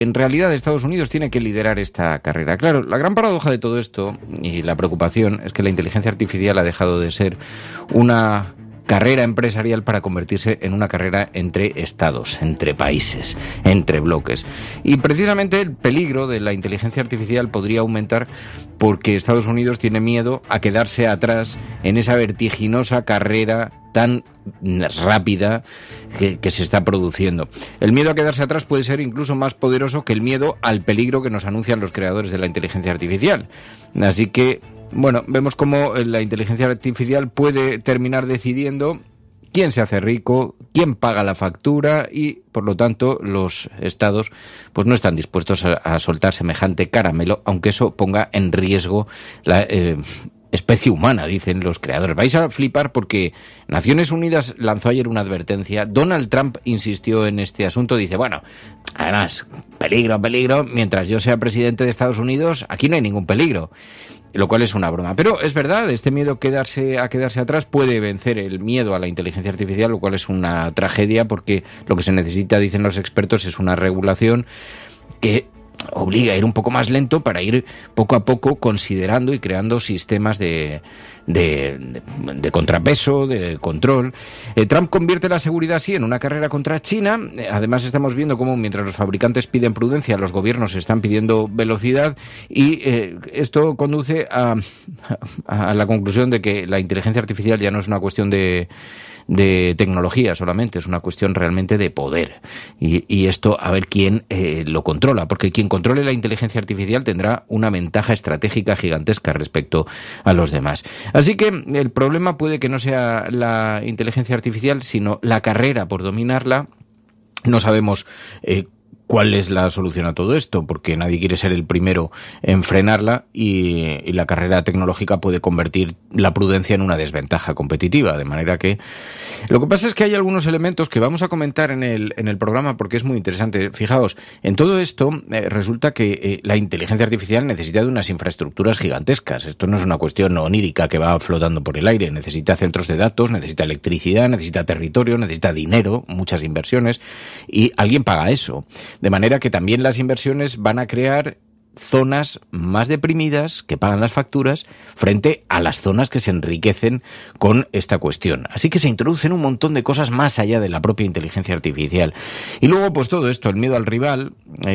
en realidad Estados Unidos tiene que liderar esta carrera. Claro, la gran paradoja de todo esto y la preocupación es que la inteligencia artificial ha dejado de ser una carrera empresarial para convertirse en una carrera entre estados, entre países, entre bloques. Y precisamente el peligro de la inteligencia artificial podría aumentar porque Estados Unidos tiene miedo a quedarse atrás en esa vertiginosa carrera tan rápida que se está produciendo. El miedo a quedarse atrás puede ser incluso más poderoso que el miedo al peligro que nos anuncian los creadores de la inteligencia artificial. Así que, bueno, vemos cómo la inteligencia artificial puede terminar decidiendo quién se hace rico, quién paga la factura y, por lo tanto, los estados pues no están dispuestos a soltar semejante caramelo, aunque eso ponga en riesgo la especie humana, dicen los creadores. Vais a flipar porque Naciones Unidas lanzó ayer una advertencia. Donald Trump insistió en este asunto. Dice, bueno, además, peligro, mientras yo sea presidente de Estados Unidos, aquí no hay ningún peligro. Lo cual es una broma. Pero es verdad, este miedo a quedarse atrás puede vencer el miedo a la inteligencia artificial, lo cual es una tragedia porque lo que se necesita, dicen los expertos, es una regulación que obliga a ir un poco más lento para ir poco a poco considerando y creando sistemas de contrapeso, de control. Trump convierte la seguridad así en una carrera contra China. Además estamos viendo cómo mientras los fabricantes piden prudencia, los gobiernos están pidiendo velocidad y esto conduce a la conclusión de que la inteligencia artificial ya no es una cuestión de tecnología solamente, es una cuestión realmente de poder. Y esto, a ver quién lo controla, porque quien controle la inteligencia artificial tendrá una ventaja estratégica gigantesca respecto a los demás. Así que el problema puede que no sea la inteligencia artificial, sino la carrera por dominarla. No sabemos cuál es la solución a todo esto, porque nadie quiere ser el primero en frenarla y la carrera tecnológica puede convertir la prudencia en una desventaja competitiva, de manera que lo que pasa es que hay algunos elementos que vamos a comentar en el programa porque es muy interesante. Fijaos, en todo esto resulta que la inteligencia artificial necesita de unas infraestructuras gigantescas. Esto no es una cuestión onírica que va flotando por el aire. Necesita centros de datos, necesita electricidad, necesita territorio, necesita dinero, muchas inversiones, y alguien paga eso. De manera que también las inversiones van a crear zonas más deprimidas que pagan las facturas frente a las zonas que se enriquecen con esta cuestión. Así que se introducen un montón de cosas más allá de la propia inteligencia artificial. Y luego, pues todo esto, el miedo al rival,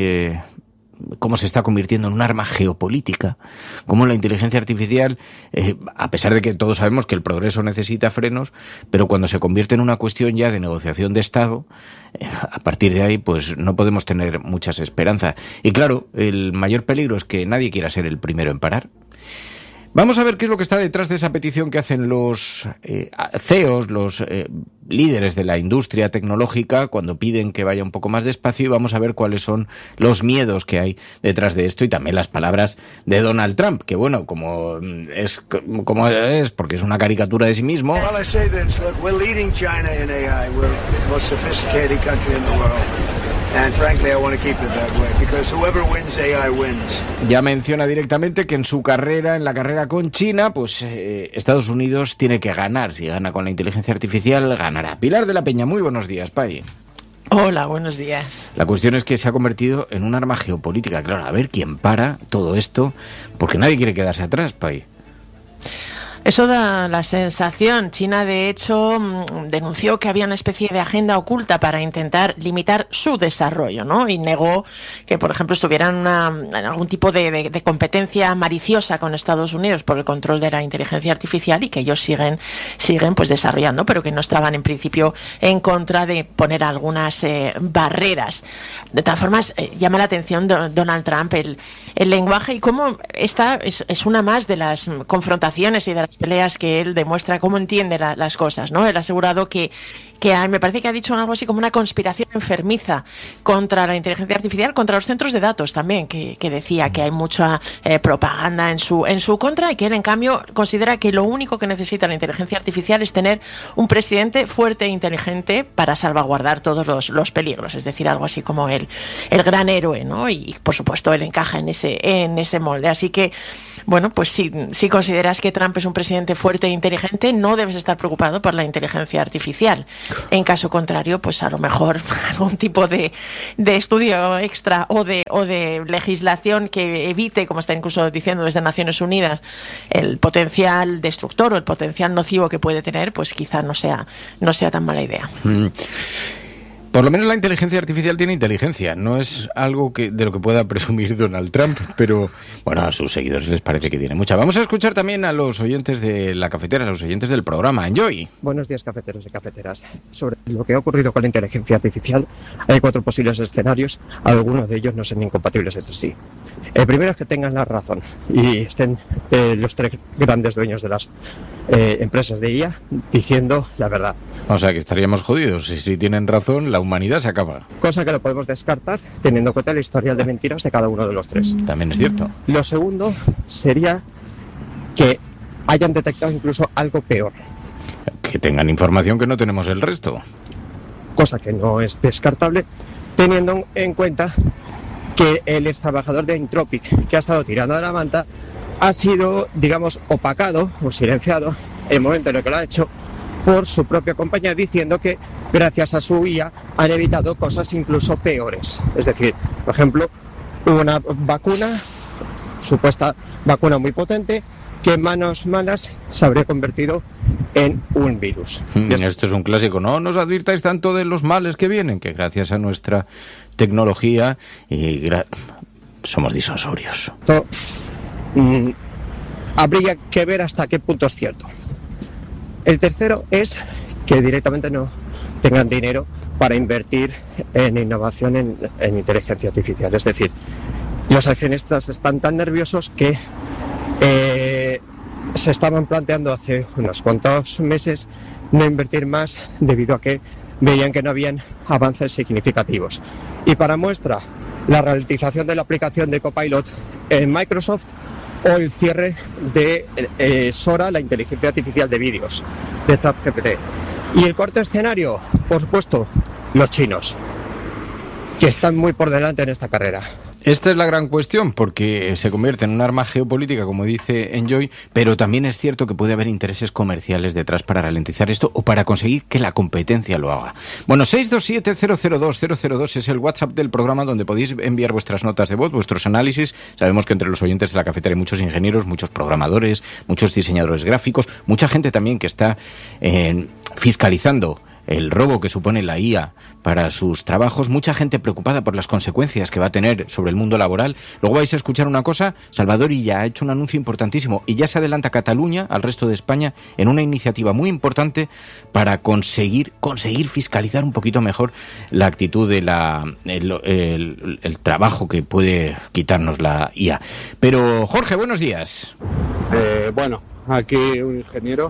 cómo se está convirtiendo en un arma geopolítica, cómo la inteligencia artificial, a pesar de que todos sabemos que el progreso necesita frenos, pero cuando se convierte en una cuestión ya de negociación de Estado, a partir de ahí pues no podemos tener muchas esperanzas. Y claro, el mayor peligro es que nadie quiera ser el primero en parar. Vamos a ver qué es lo que está detrás de esa petición que hacen los CEOs, los líderes de la industria tecnológica, cuando piden que vaya un poco más despacio, y vamos a ver cuáles son los miedos que hay detrás de esto y también las palabras de Donald Trump, que bueno, como es porque es una caricatura de sí mismo. Well, I say this, look, we're leading China in AI. We're the most sophisticated country in the world. And frankly, I want to keep it that way, because whoever wins AI wins. Ya menciona directamente que en su carrera, en la carrera con China, pues Estados Unidos tiene que ganar. Si gana con la inteligencia artificial, ganará. Pilar de la Peña, muy buenos días, Pai. Hola, buenos días. La cuestión es que se ha convertido en un arma geopolítica. Claro, a ver quién para todo esto, porque nadie quiere quedarse atrás, Pai. Eso da la sensación. China, de hecho, denunció que había una especie de agenda oculta para intentar limitar su desarrollo, ¿no? Y negó que, por ejemplo, estuvieran en algún tipo de competencia maliciosa con Estados Unidos por el control de la inteligencia artificial y que ellos siguen pues desarrollando, pero que no estaban en principio en contra de poner algunas barreras. De todas formas, llama la atención Donald Trump el lenguaje y cómo esta es una más de las confrontaciones y de las peleas que él demuestra cómo entiende las cosas, ¿no? Él ha asegurado que me parece que ha dicho algo así como una conspiración enfermiza contra la inteligencia artificial, contra los centros de datos también, que decía que hay mucha propaganda en su contra y que él, en cambio, considera que lo único que necesita la inteligencia artificial es tener un presidente fuerte e inteligente para salvaguardar todos los peligros, es decir, algo así como el gran héroe, ¿no? Y por supuesto él encaja en ese molde. Así que, bueno, pues si consideras que Trump es un presidente presidente fuerte e inteligente, no debes estar preocupado por la inteligencia artificial. En caso contrario, pues a lo mejor algún tipo de estudio extra o de legislación que evite, como está incluso diciendo desde Naciones Unidas, el potencial destructor o el potencial nocivo que puede tener, pues quizá no sea tan mala idea. Por lo menos la inteligencia artificial tiene inteligencia. No es algo de lo que pueda presumir Donald Trump, pero bueno, a sus seguidores les parece que tiene mucha. Vamos a escuchar también a los oyentes de la cafetera, a los oyentes del programa. Enjoy. Buenos días, cafeteros y cafeteras. Sobre lo que ha ocurrido con la inteligencia artificial, hay 4 posibles escenarios. Algunos de ellos no son incompatibles entre sí. El primero es que tengan la razón y estén los 3 grandes dueños de las empresas de IA diciendo la verdad. O sea que estaríamos jodidos. Si tienen razón, la humanidad se acaba. Cosa que lo podemos descartar teniendo en cuenta la historial de mentiras de cada uno de los 3. También es cierto. Lo segundo sería que hayan detectado incluso algo peor. Que tengan información que no tenemos el resto. Cosa que no es descartable teniendo en cuenta que el ex trabajador de Anthropic, que ha estado tirando de la manta, ha sido, digamos, opacado o silenciado en el momento en el que lo ha hecho por su propia compañía, diciendo que gracias a su IA han evitado cosas incluso peores. Es decir, por ejemplo, una vacuna, supuesta vacuna muy potente, que en manos malas se habría convertido en un virus. Esto es un clásico. No nos advirtáis tanto de los males que vienen, que gracias a nuestra tecnología somos disuasorios. Habría que ver hasta qué punto es cierto. El tercero es que directamente no tengan dinero para invertir en innovación en inteligencia artificial. Es decir, los accionistas están tan nerviosos que se estaban planteando hace unos cuantos meses no invertir más debido a que veían que no habían avances significativos. Y para muestra, la ralentización de la aplicación de Copilot en Microsoft o el cierre de Sora, la inteligencia artificial de vídeos, de ChatGPT. Y el cuarto escenario, por supuesto, los chinos, que están muy por delante en esta carrera. Esta es la gran cuestión, porque se convierte en un arma geopolítica, como dice Enjoy, pero también es cierto que puede haber intereses comerciales detrás para ralentizar esto o para conseguir que la competencia lo haga. Bueno, 627-002-002 es el WhatsApp del programa donde podéis enviar vuestras notas de voz, vuestros análisis. Sabemos que entre los oyentes de la cafetera hay muchos ingenieros, muchos programadores, muchos diseñadores gráficos, mucha gente también que está fiscalizando el robo que supone la IA para sus trabajos, mucha gente preocupada por las consecuencias que va a tener sobre el mundo laboral. Luego vais a escuchar una cosa, Salvador Illa ha hecho un anuncio importantísimo y ya se adelanta Cataluña al resto de España en una iniciativa muy importante para conseguir fiscalizar un poquito mejor la actitud de el trabajo que puede quitarnos la IA. Pero Jorge, buenos días. Bueno, aquí un ingeniero.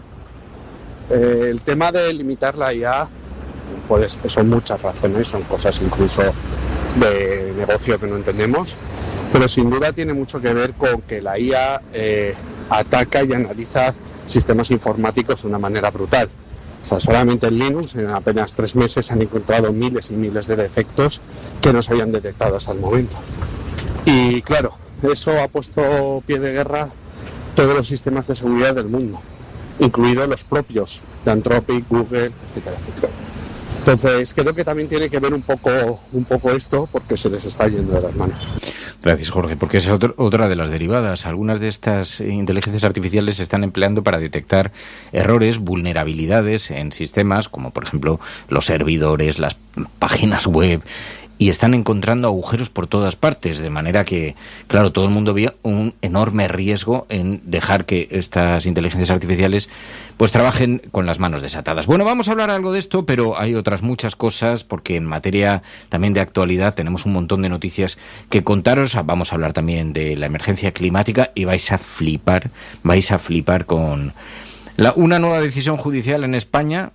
El tema de limitar la IA, pues son muchas razones, son cosas incluso de negocio que no entendemos, pero sin duda tiene mucho que ver con que la IA ataca y analiza sistemas informáticos de una manera brutal. O sea, solamente en Linux, en apenas 3 meses, han encontrado miles y miles de defectos que no se habían detectado hasta el momento. Y claro, eso ha puesto pie de guerra todos los sistemas de seguridad del mundo, incluidos los propios de Anthropic, Google, etcétera, etcétera. Entonces, creo que también tiene que ver un poco esto, porque se les está yendo de las manos. Gracias, Jorge, porque es otra de las derivadas. Algunas de estas inteligencias artificiales se están empleando para detectar errores, vulnerabilidades en sistemas, como por ejemplo los servidores, las páginas web, y están encontrando agujeros por todas partes, de manera que, claro, todo el mundo ve un enorme riesgo en dejar que estas inteligencias artificiales pues trabajen con las manos desatadas. Bueno, vamos a hablar algo de esto, pero hay otras muchas cosas, porque en materia también de actualidad tenemos un montón de noticias que contaros. Vamos a hablar también de la emergencia climática y vais a flipar con una nueva decisión judicial en España,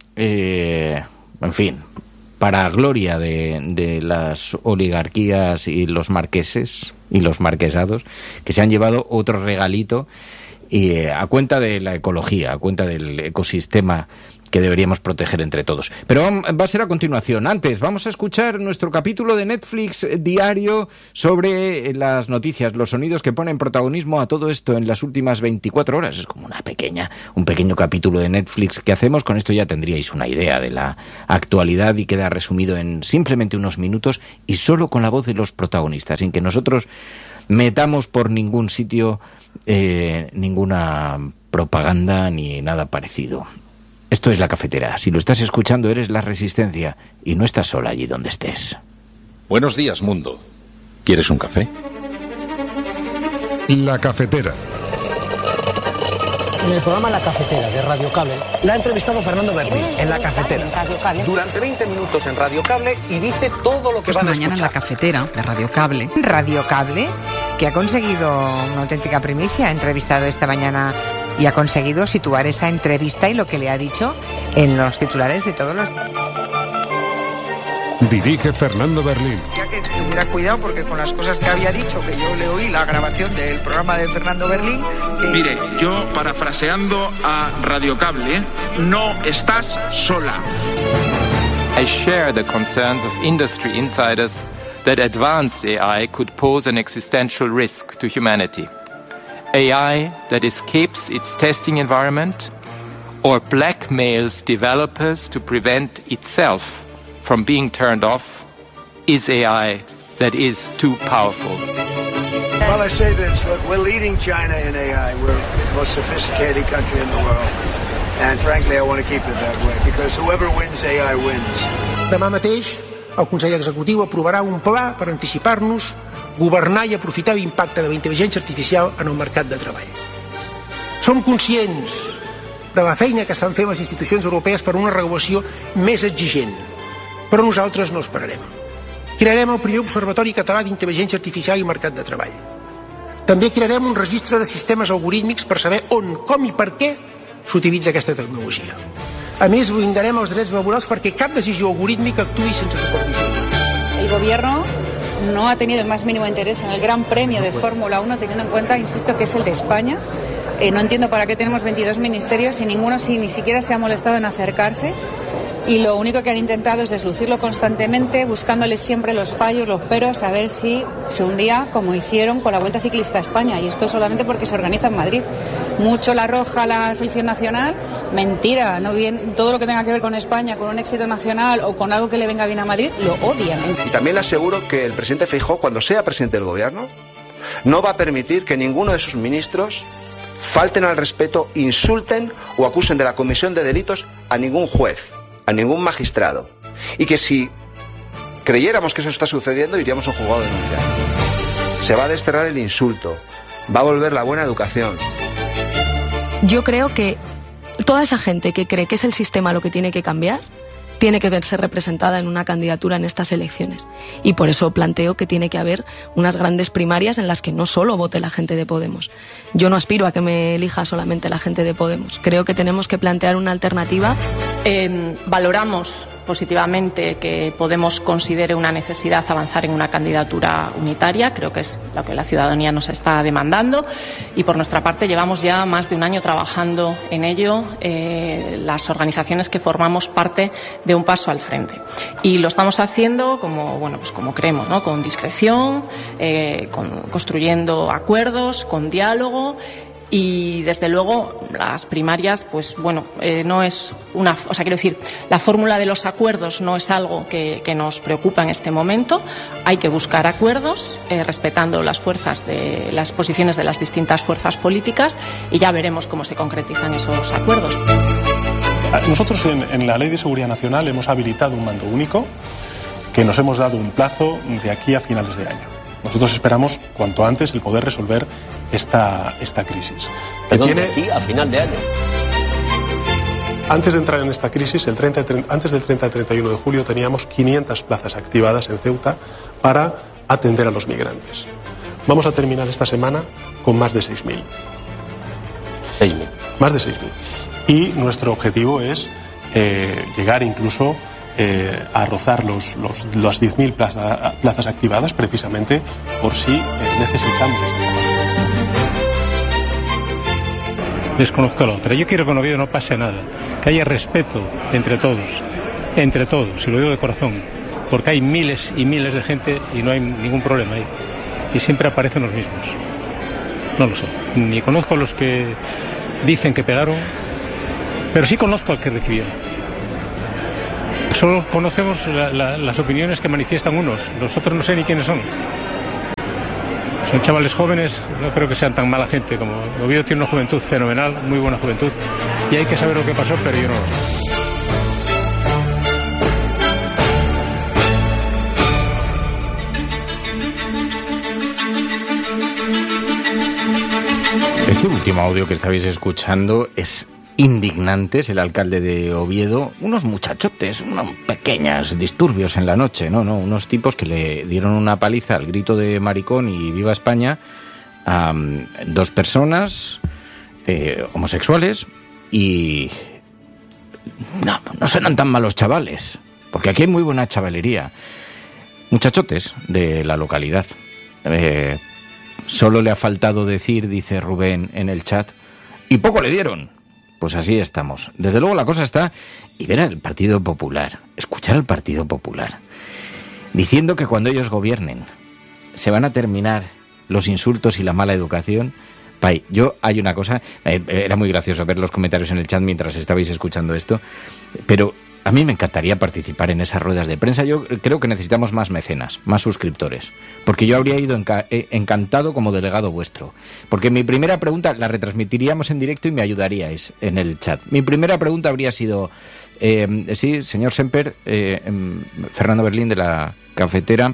en fin, para gloria de las oligarquías y los marqueses y los marquesados, que se han llevado otro regalito. y a cuenta de la ecología, a cuenta del ecosistema que deberíamos proteger entre todos. Pero va a ser a continuación. Antes, vamos a escuchar nuestro capítulo de Netflix diario sobre las noticias, los sonidos que ponen protagonismo a todo esto en las últimas 24 horas. Es como un pequeño capítulo de Netflix que hacemos. Con esto ya tendríais una idea de la actualidad y queda resumido en simplemente unos minutos y solo con la voz de los protagonistas, sin que nosotros metamos por ningún sitio ninguna propaganda ni nada parecido. Esto es La Cafetera. Si lo estás escuchando, eres La Resistencia y no estás sola allí donde estés. Buenos días, mundo. ¿Quieres un café? La Cafetera. En el programa La Cafetera de Radio Cable la ha entrevistado Fernando Berlín en La Cafetera. Durante 20 minutos en Radio Cable y dice todo lo que van a escuchar. Mañana en La Cafetera de Radio Cable. Radio Cable, que ha conseguido una auténtica primicia. Ha entrevistado esta mañana y ha conseguido situar esa entrevista y lo que le ha dicho en los titulares de todos los... Dirige Fernando Berlín. Ya que tuviera cuidado porque con las cosas que había dicho, que yo le oí la grabación del programa de Fernando Berlín... Mire, yo parafraseando a Radio Cable, no estás sola. I share the concerns of industry insiders that advanced AI could pose an existential risk to humanity. AI that escapes its testing environment or blackmails developers to prevent itself from being turned off is AI that is too powerful. Well, I say this, look, we're leading China in AI. We're the most sophisticated country in the world. And frankly, I want to keep it that way, because whoever wins AI wins. Demà mateix, el Consell Executiu aprovarà un pla per anticipar-nos, governar i aprofitar l'impacte de la intel·ligència artificial en el mercat de treball. Som conscients de la feina que estan fent les institucions europees per una regulació més exigent, però nosaltres no esperarem. Crearem el primer Observatori Català d'Intel·ligència Artificial i Mercat de Treball. També crearem un registre de sistemes algorítmics per saber on, com i per què s'utilitza aquesta tecnologia. A més, blindarem els drets laborals perquè cap decisió algorítmica actuï sense supervisió. El gobierno no ha tenido el más mínimo interés en el Gran Premio de Fórmula 1, teniendo en cuenta, insisto, que es el de España. No entiendo para qué tenemos 22 ministerios y ninguno ni siquiera se ha molestado en acercarse. Y lo único que han intentado es deslucirlo constantemente, buscándole siempre los fallos, los peros, a ver si se hundía como hicieron con la Vuelta Ciclista a España. Y esto solamente porque se organiza en Madrid. Mucho la roja la selección nacional, mentira. No bien, todo lo que tenga que ver con España, con un éxito nacional o con algo que le venga bien a Madrid, lo odian. Y también le aseguro que el presidente Feijóo, cuando sea presidente del gobierno, no va a permitir que ninguno de sus ministros falten al respeto, insulten o acusen de la comisión de delitos a ningún juez, a ningún magistrado. Y que si creyéramos que eso está sucediendo, iríamos a un juzgado a denunciar. Se va a desterrar el insulto, va a volver la buena educación. Yo creo que toda esa gente que cree que es el sistema lo que tiene que cambiar, tiene que verse representada en una candidatura en estas elecciones. Y por eso planteo que tiene que haber unas grandes primarias en las que no solo vote la gente de Podemos. Yo no aspiro a que me elija solamente la gente de Podemos. Creo que tenemos que plantear una alternativa. Valoramos positivamente que Podemos considere una necesidad avanzar en una candidatura unitaria. Creo que es lo que la ciudadanía nos está demandando. Y por nuestra parte llevamos ya más de un año trabajando en ello. Las organizaciones que formamos parte de un paso al frente. Y lo estamos haciendo como creemos, ¿no? Con discreción, construyendo acuerdos, con diálogo. Y desde luego las primarias, no es una, quiero decir, la fórmula de los acuerdos no es algo que nos preocupa en este momento. Hay que buscar acuerdos, respetando las posiciones de las distintas fuerzas políticas, y ya veremos cómo se concretizan esos acuerdos. Nosotros en la Ley de Seguridad Nacional hemos habilitado un mando único que nos hemos dado un plazo de aquí a finales de año. Nosotros esperamos cuanto antes el poder resolver esta crisis. ¿De aquí a final de año? Antes de entrar en esta crisis, antes del 30 al 31 de julio teníamos 500 plazas activadas en Ceuta para atender a los migrantes. Vamos a terminar esta semana con más de 6.000. Más de 6.000. Y nuestro objetivo es llegar incluso a rozar las 10.000 plazas activadas, precisamente por si necesitamos. desconozco la otra. Yo quiero que en Oviedo no pase nada, que haya respeto entre todos, y lo digo de corazón, porque hay miles y miles de gente y no hay ningún problema ahí. Y siempre aparecen los mismos. No lo sé, ni conozco a los que dicen que pegaron, pero sí conozco al que recibieron. Solo conocemos las opiniones que manifiestan unos, los otros no sé ni quiénes son. Son chavales jóvenes, no creo que sean tan mala gente como... Oviedo tiene una juventud fenomenal, muy buena juventud, y hay que saber lo que pasó, pero yo no lo sé. Este último audio que estabais escuchando es indignante. Es el alcalde de Oviedo. Unos muchachotes, unos pequeños disturbios en la noche, unos tipos que le dieron una paliza al grito de maricón y viva España a 2 personas homosexuales y... No serán tan malos chavales, porque aquí hay muy buena chavalería. Muchachotes de la localidad. Solo le ha faltado decir, dice Rubén en el chat, y poco le dieron. Pues así estamos. Desde luego la cosa está... Y ver al Partido Popular, escuchar al Partido Popular, diciendo que cuando ellos gobiernen se van a terminar los insultos y la mala educación. Hay una cosa... era muy gracioso ver los comentarios en el chat mientras estabais escuchando esto, pero... A mí me encantaría participar en esas ruedas de prensa. Yo creo que necesitamos más mecenas, más suscriptores, porque yo habría ido encantado como delegado vuestro. Porque mi primera pregunta la retransmitiríamos en directo y me ayudaríais en el chat. Mi primera pregunta habría sido, sí, señor Semper, Fernando Berlín de la Cafetera,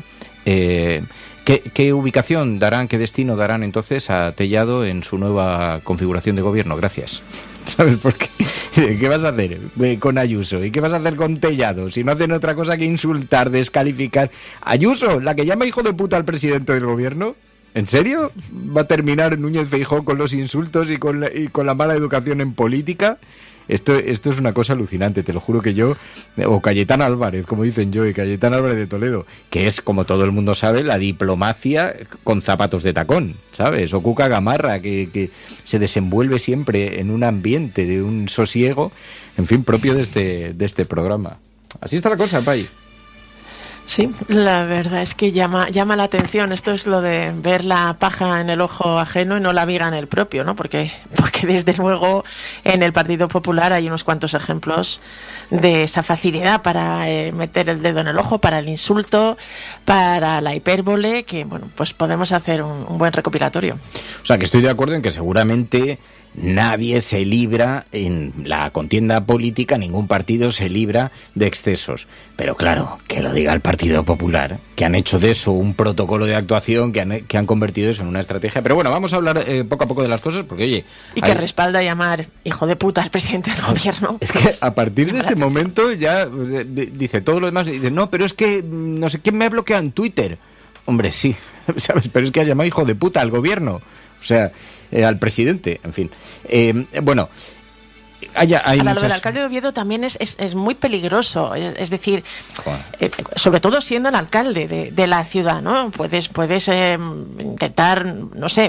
¿qué ubicación darán, qué destino darán entonces a Tellado en su nueva configuración de gobierno? Gracias. ¿Sabes por qué? ¿Qué vas a hacer con Ayuso? ¿Y qué vas a hacer con Tellado? Si no hacen otra cosa que insultar, descalificar. ¿Ayuso, la que llama hijo de puta al presidente del gobierno? ¿En serio? ¿Va a terminar Núñez Feijóo con los insultos y con la mala educación en política? Esto es una cosa alucinante, te lo juro que yo... O Cayetán Álvarez, como dicen yo, y Cayetán Álvarez de Toledo, que es, como todo el mundo sabe, la diplomacia con zapatos de tacón, ¿sabes? O Cuca Gamarra, que se desenvuelve siempre en un ambiente de un sosiego, en fin, propio de este programa. Así está la cosa, Pai. Sí, la verdad es que llama la atención. Esto es lo de ver la paja en el ojo ajeno y no la viga en el propio, ¿no? Porque desde luego en el Partido Popular hay unos cuantos ejemplos de esa facilidad para meter el dedo en el ojo, para el insulto, para la hipérbole, que bueno, pues podemos hacer un buen recopilatorio. O sea, que estoy de acuerdo en que seguramente nadie se libra en la contienda política, ningún partido se libra de excesos. Pero claro, que lo diga el Partido Popular, que han hecho de eso un protocolo de actuación, que han convertido eso en una estrategia. Pero bueno, vamos a hablar poco a poco de las cosas, porque oye... Y que respalda llamar hijo de puta al presidente del gobierno. Es que a partir de ese momento ya dice todo lo demás, dice, no, pero es que no sé quién me ha bloqueado en Twitter. Hombre, sí, ¿sabes? Pero es que has llamado hijo de puta al gobierno. O sea, al presidente, en fin. Bueno, hay lo del alcalde de Oviedo también es muy peligroso. Es decir, sobre todo siendo el alcalde de la ciudad, ¿no? Puedes intentar, no sé...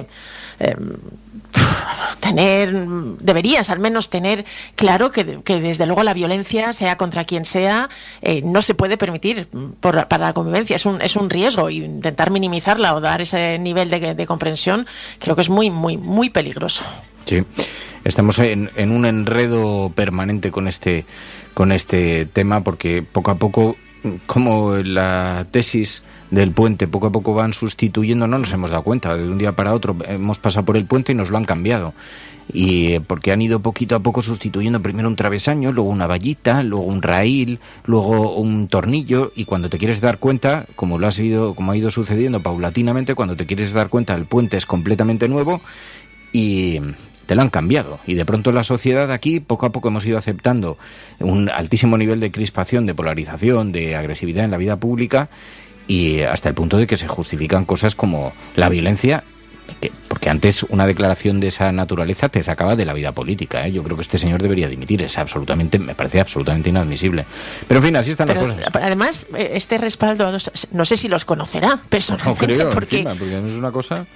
deberías al menos tener claro que desde luego la violencia, sea contra quien sea, no se puede permitir para la convivencia, es un riesgo, y intentar minimizarla o dar ese nivel de comprensión creo que es muy, muy, muy peligroso. Sí, estamos en un enredo permanente con este tema, porque poco a poco, como la tesis del puente, poco a poco van sustituyendo, no nos hemos dado cuenta, de un día para otro hemos pasado por el puente y nos lo han cambiado, y porque han ido poquito a poco sustituyendo primero un travesaño, luego una vallita, luego un raíl, luego un tornillo, y cuando te quieres dar cuenta, como ha ido sucediendo paulatinamente, cuando te quieres dar cuenta el puente es completamente nuevo y te lo han cambiado, y de pronto la sociedad aquí poco a poco hemos ido aceptando un altísimo nivel de crispación, de polarización, de agresividad en la vida pública, y hasta el punto de que se justifican cosas como la violencia, porque antes una declaración de esa naturaleza te sacaba de la vida política, ¿eh? Yo creo que este señor debería dimitir, me parece absolutamente inadmisible. Pero en fin, así están las cosas. Además, este respaldo a dos, no sé si los conocerá personalmente. No creo, porque es una cosa...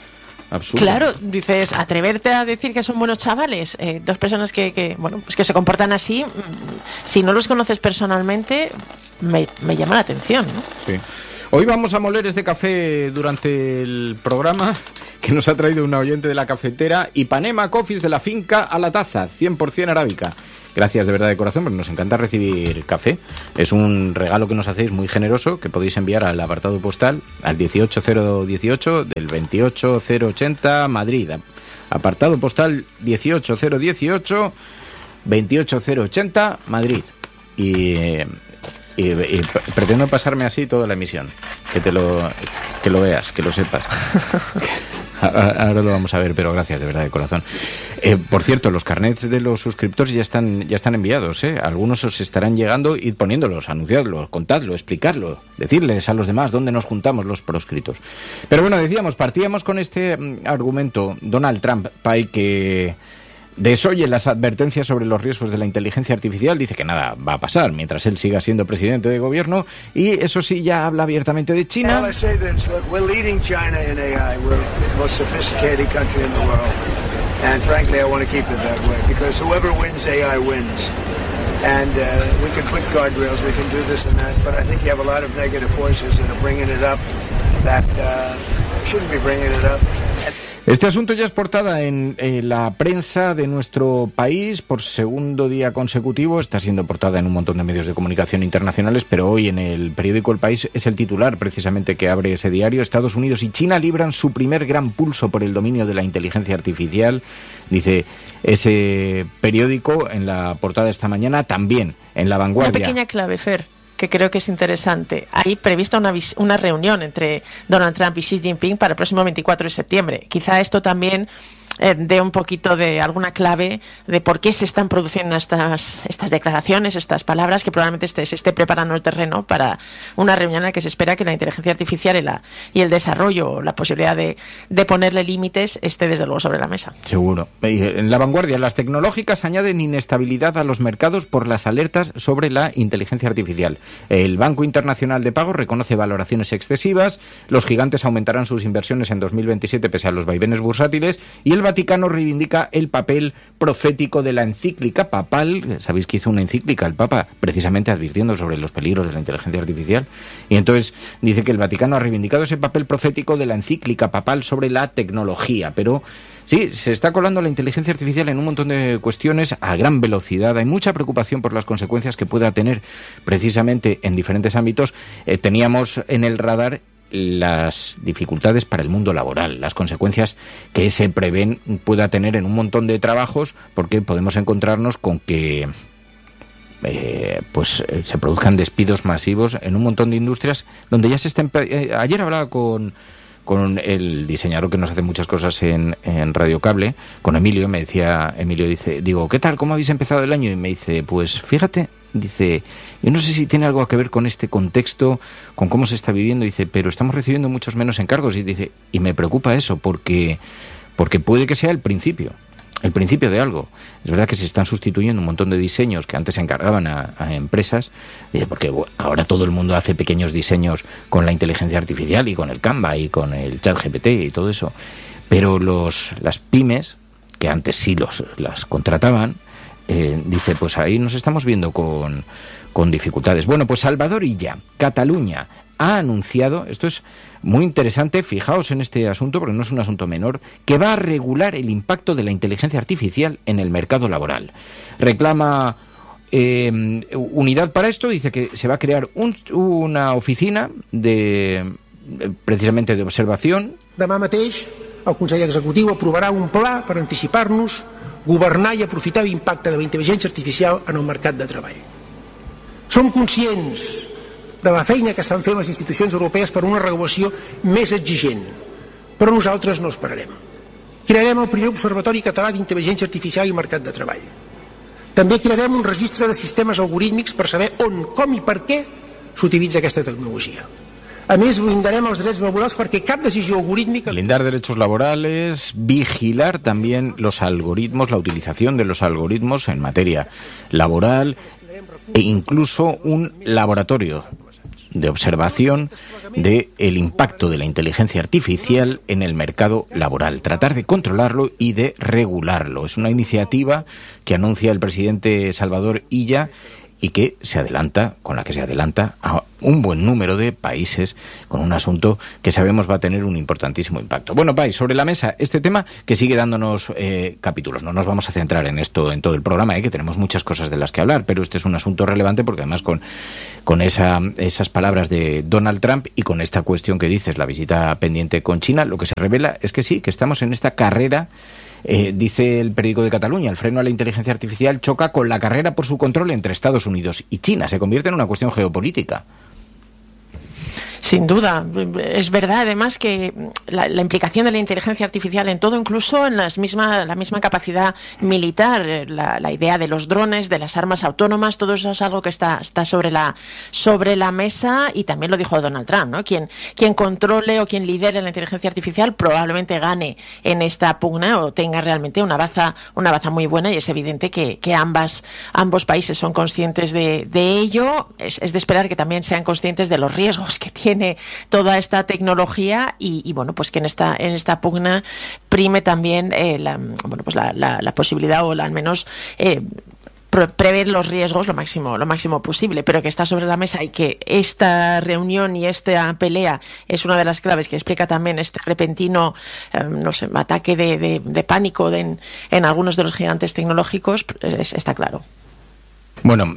absurdo. Claro, dices, atreverte a decir que son buenos chavales, dos personas que se comportan así, si no los conoces personalmente, me llama la atención, ¿no? Sí. Hoy vamos a moler este café durante el programa que nos ha traído una oyente de la cafetera, Ipanema Coffees, de la finca a la taza, 100% arábica. Gracias de verdad de corazón, porque nos encanta recibir café. Es un regalo que nos hacéis muy generoso, que podéis enviar al apartado postal, al 18018 del 28080 Madrid. Apartado postal 18018 28080 Madrid. Y pretendo pasarme así toda la emisión. Que lo veas, que lo sepas. Ahora lo vamos a ver, pero gracias de verdad de corazón. Por cierto, los carnets de los suscriptores ya están enviados, ¿eh? Algunos os estarán llegando, id poniéndolos, anunciadlos, contadlo, explicarlo, decirles a los demás dónde nos juntamos los proscritos. Pero bueno, partíamos con este argumento. Donald Trump, que desoye las advertencias sobre los riesgos de la inteligencia artificial, dice que nada va a pasar mientras él siga siendo presidente de gobierno, y eso sí, ya habla abiertamente de China. And frankly, I want to keep it that way, because whoever wins AI wins. And we can put guardrails, we can do this and that, but I think you have a lot of negative forces that are bringing it up that shouldn't be bringing it up. Este asunto ya es portada en la prensa de nuestro país por segundo día consecutivo. Está siendo portada en un montón de medios de comunicación internacionales, pero hoy en el periódico El País es el titular precisamente que abre ese diario. Estados Unidos y China libran su primer gran pulso por el dominio de la inteligencia artificial. Dice ese periódico en la portada esta mañana, también en La Vanguardia. Una pequeña clave, Fer, que creo que es interesante. Hay prevista una reunión entre Donald Trump y Xi Jinping para el próximo 24 de septiembre. Quizá esto también dé un poquito de alguna clave de por qué se están produciendo estas declaraciones, estas palabras, que probablemente se esté preparando el terreno para una reunión en la que se espera que la inteligencia artificial y el desarrollo, la posibilidad de ponerle límites, esté desde luego sobre la mesa. Seguro. En La Vanguardia, las tecnológicas añaden inestabilidad a los mercados por las alertas sobre la inteligencia artificial. El Banco Internacional de Pagos reconoce valoraciones excesivas, los gigantes aumentarán sus inversiones en 2027 pese a los vaivenes bursátiles, y el Vaticano reivindica el papel profético de la encíclica papal. ¿Sabéis que hizo una encíclica el Papa precisamente advirtiendo sobre los peligros de la inteligencia artificial? Y entonces dice que el Vaticano ha reivindicado ese papel profético de la encíclica papal sobre la tecnología. Pero sí, se está colando la inteligencia artificial en un montón de cuestiones a gran velocidad. Hay mucha preocupación por las consecuencias que pueda tener precisamente en diferentes ámbitos. Teníamos en el radar las dificultades para el mundo laboral, las consecuencias que se prevén pueda tener en un montón de trabajos, porque podemos encontrarnos con que se produzcan despidos masivos en un montón de industrias donde ya se está... Ayer hablaba con el diseñador que nos hace muchas cosas en Radio Cable, con Emilio. Me decía, digo, ¿qué tal? ¿Cómo habéis empezado el año? Y me dice, pues fíjate, dice, yo no sé si tiene algo que ver con este contexto, con cómo se está viviendo, dice, pero estamos recibiendo muchos menos encargos, y dice, y me preocupa eso, porque puede que sea el principio de algo. Es verdad que se están sustituyendo un montón de diseños que antes se encargaban a empresas, porque ahora todo el mundo hace pequeños diseños con la inteligencia artificial y con el Canva y con el ChatGPT y todo eso, pero las pymes, que antes sí las contrataban, dice, pues ahí nos estamos viendo con dificultades. Bueno, pues Salvador Illa, Cataluña, ha anunciado, esto es muy interesante, fijaos en este asunto porque no es un asunto menor, que va a regular el impacto de la inteligencia artificial en el mercado laboral. Reclama unidad para esto, dice que se va a crear una oficina precisamente de observación. Demà mateix el Consell Executiu aprovarà un pla per anticipar-nos, governar i aprofitar l'impacte de la intel·ligència artificial en el mercat de treball. Som conscients de la feina que estan fent les institucions europees per una regulació més exigent, però nosaltres no esperarem. Crearem el primer observatori català d'intel·ligència artificial i mercat de treball. També crearem un registre de sistemes algorítmics per saber on, com i per què s'utilitza aquesta tecnologia. A més, blindarem els drets laborals perquè cap decisió algorítmica... Blindar derechos laborales, vigilar también los algoritmos, la utilización de los algoritmos en materia laboral e incluso un laboratorio de observación del impacto de la inteligencia artificial en el mercado laboral, tratar de controlarlo y de regularlo. Es una iniciativa que anuncia el presidente Salvador Illa y que con la que se adelanta a un buen número de países con un asunto que sabemos va a tener un importantísimo impacto. Bueno, Pai, sobre la mesa este tema que sigue dándonos capítulos. No nos vamos a centrar en esto en todo el programa, que tenemos muchas cosas de las que hablar, pero este es un asunto relevante porque además con esas palabras de Donald Trump y con esta cuestión que dices, la visita pendiente con China, lo que se revela es que sí, que estamos en esta carrera. Dice el periódico de Cataluña, el freno a la inteligencia artificial choca con la carrera por su control entre Estados Unidos y China. Se convierte en una cuestión geopolítica. Sin duda, es verdad además que la implicación de la inteligencia artificial en todo, incluso en la misma capacidad militar, la idea de los drones, de las armas autónomas, todo eso es algo que está sobre la mesa, y también lo dijo Donald Trump, ¿no? Quien controle o quien lidere la inteligencia artificial probablemente gane en esta pugna o tenga realmente una baza muy buena, y es evidente que ambos países son conscientes de ello. Es de esperar que también sean conscientes de los riesgos que tiene toda esta tecnología y bueno, pues que en esta pugna prime también la posibilidad, o al menos prever los riesgos lo máximo posible, pero que está sobre la mesa, y que esta reunión y esta pelea es una de las claves que explica también este repentino ataque de pánico en algunos de los gigantes tecnológicos, está claro. Bueno,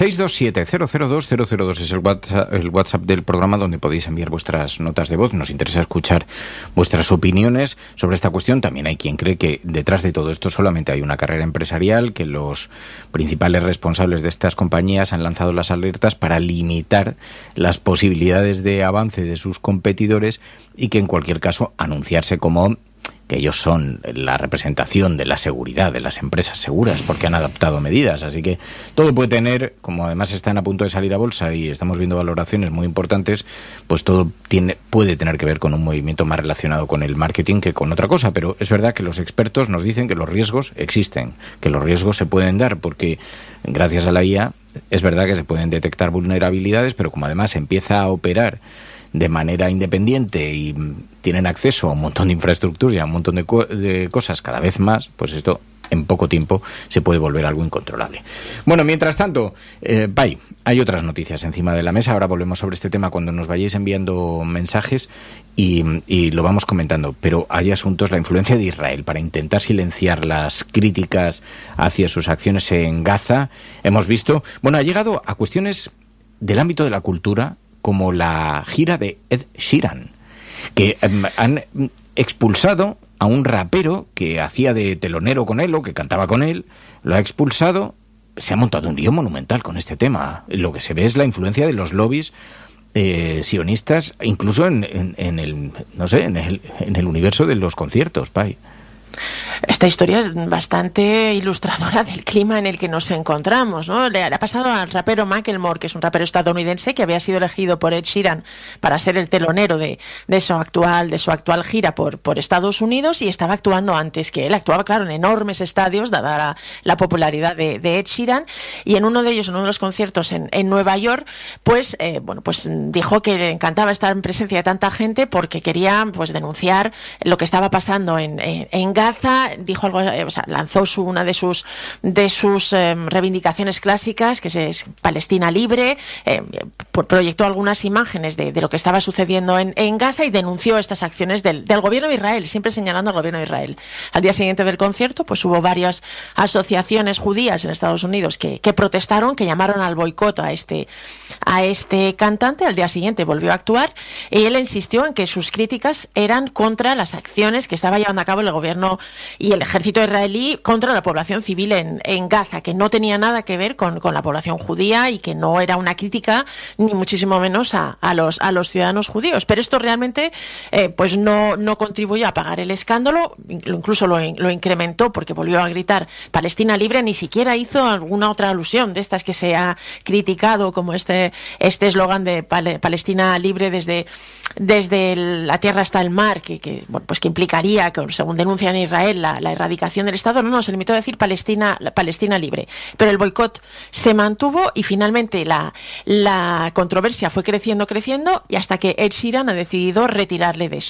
627-002-002 es el WhatsApp del programa, donde podéis enviar vuestras notas de voz. Nos interesa escuchar vuestras opiniones sobre esta cuestión. También hay quien cree que detrás de todo esto solamente hay una carrera empresarial, que los principales responsables de estas compañías han lanzado las alertas para limitar las posibilidades de avance de sus competidores, y que en cualquier caso anunciarse como que ellos son la representación de la seguridad de las empresas seguras porque han adoptado medidas. Así que todo puede tener, como además están a punto de salir a bolsa y estamos viendo valoraciones muy importantes, pues todo puede tener que ver con un movimiento más relacionado con el marketing que con otra cosa. Pero es verdad que los expertos nos dicen que los riesgos existen, que los riesgos se pueden dar, porque gracias a la IA es verdad que se pueden detectar vulnerabilidades, pero como además empieza a operar de manera independiente y tienen acceso a un montón de infraestructuras y a un montón de cosas cada vez más, pues esto en poco tiempo se puede volver algo incontrolable. Bueno, mientras tanto, Pai, hay otras noticias encima de la mesa. Ahora volvemos sobre este tema cuando nos vayáis enviando mensajes y lo vamos comentando. Pero hay asuntos, la influencia de Israel para intentar silenciar las críticas hacia sus acciones en Gaza. Hemos visto, bueno, ha llegado a cuestiones del ámbito de la cultura, como la gira de Ed Sheeran, que han expulsado a un rapero que hacía de telonero con él o que cantaba con él, lo ha expulsado. Se ha montado un lío monumental con este tema. Lo que se ve es la influencia de los lobbies sionistas, incluso en el universo de los conciertos, Pai. Esta historia es bastante ilustradora del clima en el que nos encontramos, ¿no? Le ha pasado al rapero Macklemore, que es un rapero estadounidense que había sido elegido por Ed Sheeran para ser el telonero de su actual gira por Estados Unidos, y estaba actuando antes que él. Actuaba, claro, en enormes estadios, dada la popularidad de Ed Sheeran, y en uno de ellos, en uno de los conciertos en Nueva York, pues dijo que le encantaba estar en presencia de tanta gente porque quería denunciar lo que estaba pasando en Gaza. Dijo algo, lanzó una de sus reivindicaciones clásicas, que es Palestina libre, proyectó algunas imágenes de lo que estaba sucediendo en Gaza y denunció estas acciones del gobierno de Israel, siempre señalando al gobierno de Israel. Al día siguiente del concierto, pues hubo varias asociaciones judías en Estados Unidos que protestaron, que llamaron al boicot a este cantante. Al día siguiente volvió a actuar y él insistió en que sus críticas eran contra las acciones que estaba llevando a cabo el gobierno y el ejército israelí contra la población civil en Gaza, que no tenía nada que ver con la población judía y que no era una crítica ni muchísimo menos a los ciudadanos judíos. Pero esto realmente no contribuyó a apagar el escándalo, incluso lo incrementó, porque volvió a gritar Palestina libre. Ni siquiera hizo alguna otra alusión de estas que se ha criticado, como este eslogan de Palestina libre desde la tierra hasta el mar, que implicaría, que según denuncian Israel, la erradicación del Estado, no, se limitó a decir Palestina libre. Pero el boicot se mantuvo y finalmente la controversia fue creciendo y hasta que Ed Sheeran ha decidido retirarle de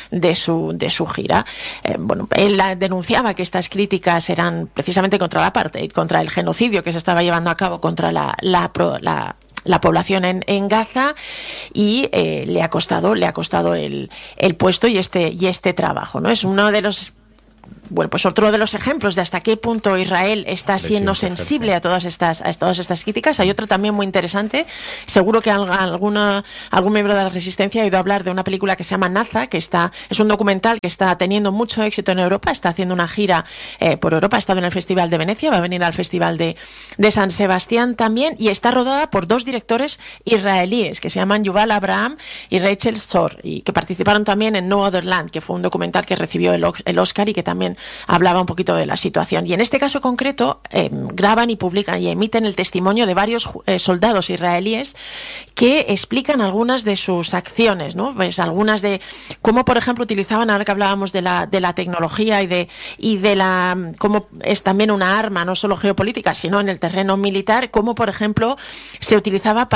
su gira. Él denunciaba que estas críticas eran precisamente contra la apartheid, contra el genocidio que se estaba llevando a cabo contra la población en Gaza, y le ha costado el puesto y este trabajo, ¿no? Es uno de los otro de los ejemplos de hasta qué punto Israel está siendo sensible a todas estas críticas. Hay otra también muy interesante. Seguro que algún miembro de la Resistencia ha oído hablar de una película que se llama Naza, que es un documental que está teniendo mucho éxito en Europa. Está haciendo una gira por Europa. Ha estado en el Festival de Venecia, va a venir al Festival de San Sebastián también, y está rodada por 2 directores israelíes que se llaman Yuval Abraham y Rachel Zor, y que participaron también en No Other Land, que fue un documental que recibió el Oscar y que también hablaba un poquito de la situación. Y en este caso concreto graban y publican y emiten el testimonio de varios soldados israelíes que explican algunas de sus acciones, ¿no? Pues algunas de cómo, por ejemplo, utilizaban, ahora que hablábamos de la tecnología y de la cómo es también una arma no solo geopolítica sino en el terreno militar, cómo, por ejemplo, se utilizaban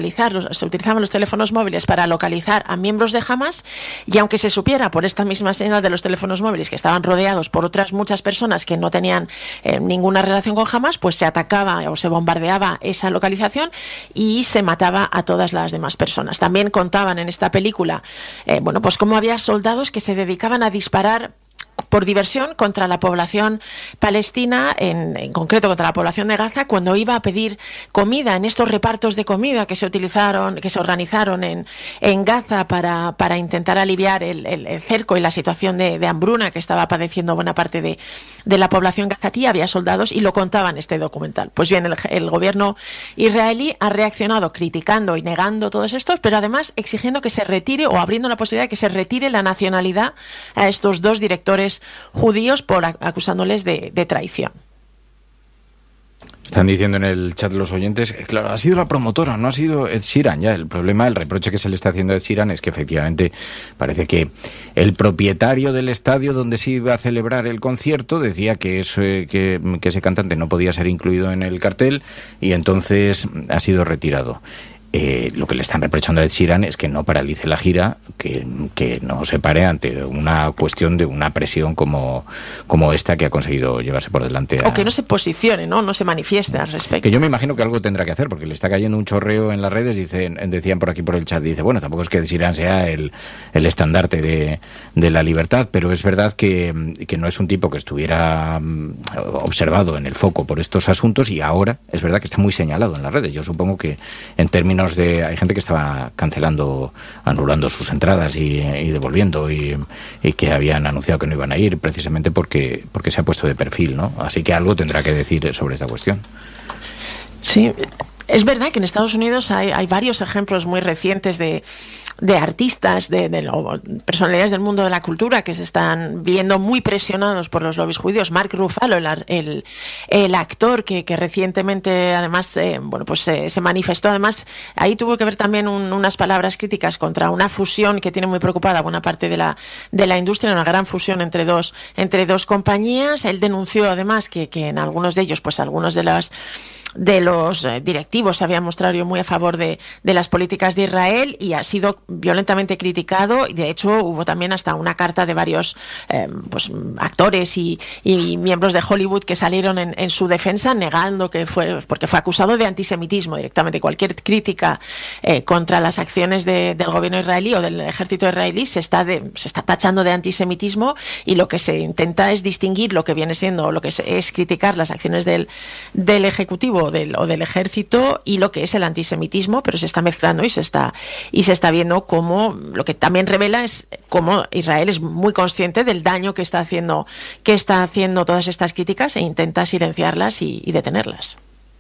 los teléfonos móviles para localizar a miembros de Hamas, y aunque se supiera por esta misma señal de los teléfonos móviles que estaban rodeados por otras muchas personas que no tenían ninguna relación con Hamas, pues se atacaba o se bombardeaba esa localización y se mataba a todas las demás personas. También contaban en esta película pues cómo había soldados que se dedicaban a disparar por diversión contra la población palestina, en concreto contra la población de Gaza, cuando iba a pedir comida en estos repartos de comida que se organizaron en Gaza para intentar aliviar el cerco y la situación de hambruna que estaba padeciendo buena parte de la población gazatí. Había soldados, y lo contaba en este documental. Pues bien, el gobierno israelí ha reaccionado criticando y negando todos estos, pero además exigiendo que se retire, o abriendo la posibilidad de que se retire la nacionalidad a estos 2 directores judíos, acusándoles de traición. Están diciendo en el chat los oyentes, claro, ha sido la promotora, no ha sido Ed Sheeran. Ya el problema, el reproche que se le está haciendo a Ed Sheeran es que efectivamente parece que el propietario del estadio donde se iba a celebrar el concierto decía que ese cantante no podía ser incluido en el cartel, y entonces ha sido retirado. Lo que le están reprochando a Ed Sheeran es que no paralice la gira, que no se pare ante una cuestión de una presión como esta que ha conseguido llevarse por delante. O que no se posicione, no se manifieste al respecto. Que yo me imagino que algo tendrá que hacer, porque le está cayendo un chorreo en las redes. Decían por aquí por el chat, tampoco es que Ed Sheeran sea el estandarte de la libertad, pero es verdad que no es un tipo que estuviera observado en el foco por estos asuntos, y ahora es verdad que está muy señalado en las redes. Yo supongo que en términos hay gente que estaba anulando sus entradas y devolviendo, y que habían anunciado que no iban a ir precisamente porque se ha puesto de perfil, ¿no? Así que algo tendrá que decir sobre esta cuestión. Sí, es verdad que en Estados Unidos hay varios ejemplos muy recientes de artistas, de personalidades del mundo de la cultura que se están viendo muy presionados por los lobbies judíos. Mark Ruffalo, el actor que recientemente además se manifestó, además ahí tuvo que ver también unas palabras críticas contra una fusión que tiene muy preocupada buena parte de la industria, una gran fusión entre dos compañías. Él denunció además que en algunos de ellos, pues algunos de los directivos se habían mostrado muy a favor de las políticas de Israel, y ha sido violentamente criticado, y de hecho hubo también hasta una carta de varios actores y miembros de Hollywood que salieron en su defensa, negando porque fue acusado de antisemitismo directamente. Cualquier crítica contra las acciones del gobierno israelí o del ejército israelí se está tachando de antisemitismo, y lo que se intenta es distinguir lo que viene siendo, lo que es criticar las acciones del ejecutivo o del ejército y lo que es el antisemitismo, pero se está mezclando y se está viendo cómo, lo que también revela es cómo Israel es muy consciente del daño que está haciendo todas estas críticas, e intenta silenciarlas y detenerlas.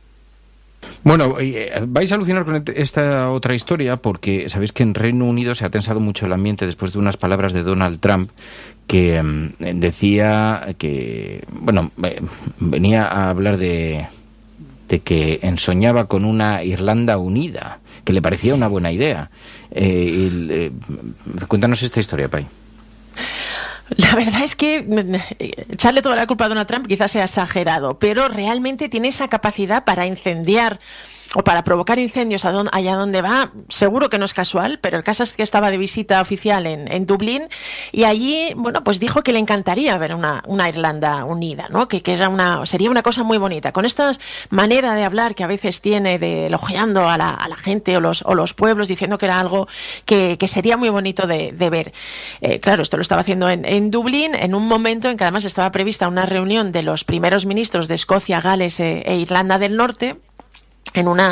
Bueno, vais a alucinar con esta otra historia, porque sabéis que en Reino Unido se ha tensado mucho el ambiente después de unas palabras de Donald Trump, que decía que, venía a hablar de que ensoñaba con una Irlanda unida, que le parecía una buena idea. Cuéntanos esta historia, Pai. La verdad es que echarle toda la culpa a Donald Trump quizás sea exagerado, pero realmente tiene esa capacidad para incendiar o para provocar incendios allá donde va. Seguro que no es casual, pero el caso es que estaba de visita oficial en Dublín y allí, bueno, pues dijo que le encantaría ver una Irlanda unida, ¿no? Que sería una cosa muy bonita. Con esta manera de hablar que a veces tiene, de elogiando a la gente o los pueblos, diciendo que era algo que sería muy bonito de ver. Claro, esto lo estaba haciendo en Dublín, en un momento en que además estaba prevista una reunión de los primeros ministros de Escocia, Gales e Irlanda del Norte, en una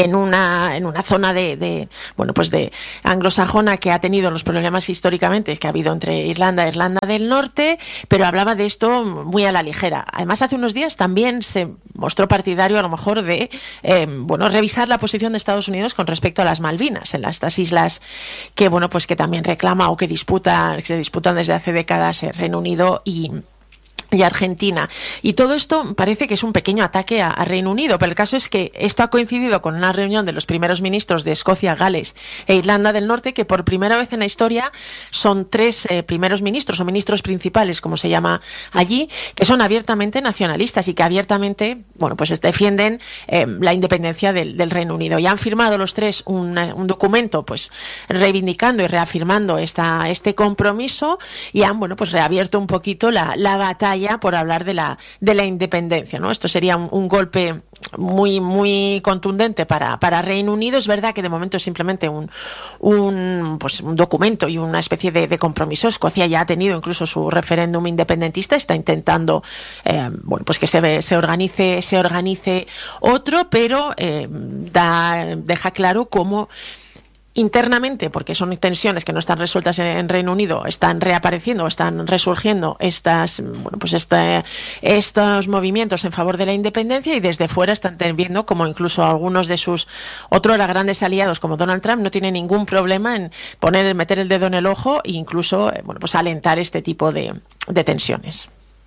zona de anglosajona que ha tenido los problemas históricamente que ha habido entre Irlanda e Irlanda del Norte, pero hablaba de esto muy a la ligera. Además, hace unos días también se mostró partidario a lo mejor de revisar la posición de Estados Unidos con respecto a las Malvinas, en estas islas que que también reclama o que se disputan desde hace décadas el Reino Unido y Argentina. Y todo esto parece que es un pequeño ataque a Reino Unido, pero el caso es que esto ha coincidido con una reunión de los primeros ministros de Escocia, Gales e Irlanda del Norte, que por primera vez en la historia son tres primeros ministros o ministros principales, como se llama allí, que son abiertamente nacionalistas y que abiertamente defienden la independencia del Reino Unido. Y han firmado los tres un documento reivindicando y reafirmando este compromiso y han reabierto un poquito la batalla por hablar de la independencia, ¿no? Esto sería un golpe muy muy contundente para Reino Unido. Es verdad que de momento es simplemente un documento y una especie de compromiso. Escocia ya ha tenido incluso su referéndum independentista, está intentando que se organice otro, pero deja claro cómo internamente, porque son tensiones que no están resueltas en Reino Unido, están reapareciendo o están resurgiendo estos movimientos en favor de la independencia, y desde fuera están viendo como incluso algunos de otro de los grandes aliados como Donald Trump no tiene ningún problema en meter el dedo en el ojo e incluso alentar este tipo de tensiones.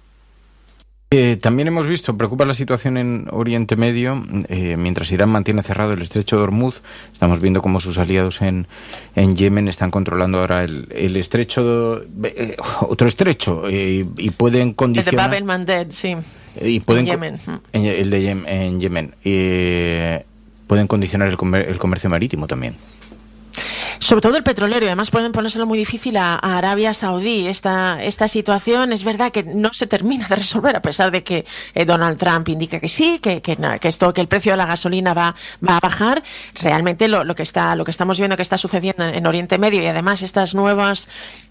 También hemos visto, preocupa la situación en Oriente Medio, mientras Irán mantiene cerrado el estrecho de Hormuz. Estamos viendo cómo sus aliados en Yemen están controlando ahora el estrecho, otro estrecho, y pueden condicionar... El de Bab el-Mandeb, sí, en Yemen. En Yemen. Pueden condicionar el comercio marítimo también. Sobre todo el petrolero, y además pueden ponérselo muy difícil a Arabia Saudí. Esta situación es verdad que no se termina de resolver, a pesar de que Donald Trump indica que sí, que el precio de la gasolina va a bajar. Realmente lo que estamos viendo que está sucediendo en Oriente Medio, y además estos nuevos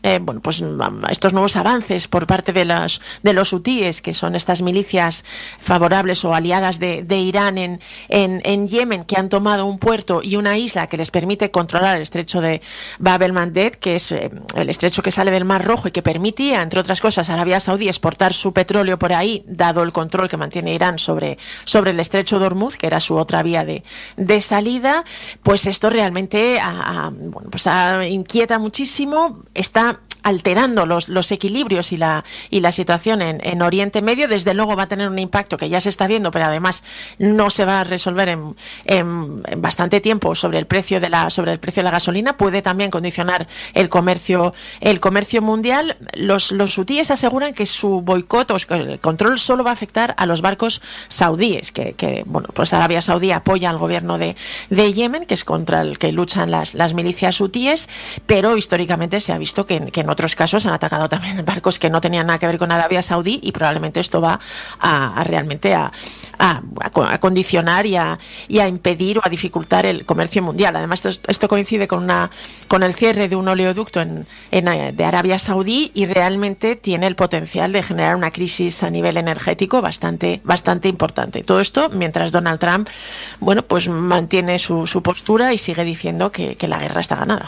avances por parte de los hutíes, que son estas milicias favorables o aliadas de Irán en Yemen, que han tomado un puerto y una isla que les permite controlar el estrecho de Bab el-Mandeb, que es el estrecho que sale del Mar Rojo y que permitía, entre otras cosas, a Arabia Saudí exportar su petróleo por ahí, dado el control que mantiene Irán sobre el estrecho de Hormuz, que era su otra vía de salida. Pues esto realmente inquieta muchísimo, está alterando los equilibrios y la situación en Oriente Medio. Desde luego va a tener un impacto que ya se está viendo, pero además no se va a resolver en bastante tiempo sobre el precio de la gasolina. Puede también condicionar el comercio mundial. Los hutíes aseguran que su boicot o el control solo va a afectar a los barcos saudíes, que Arabia Saudí apoya al gobierno de Yemen, que es contra el que luchan las milicias hutíes, pero históricamente se ha visto que en otros casos han atacado también barcos que no tenían nada que ver con Arabia Saudí, y probablemente esto va realmente a condicionar y a impedir o a dificultar el comercio mundial. Además, esto coincide con el cierre de un oleoducto de Arabia Saudí, y realmente tiene el potencial de generar una crisis a nivel energético bastante importante. Todo esto mientras Donald Trump mantiene su postura y sigue diciendo que la guerra está ganada.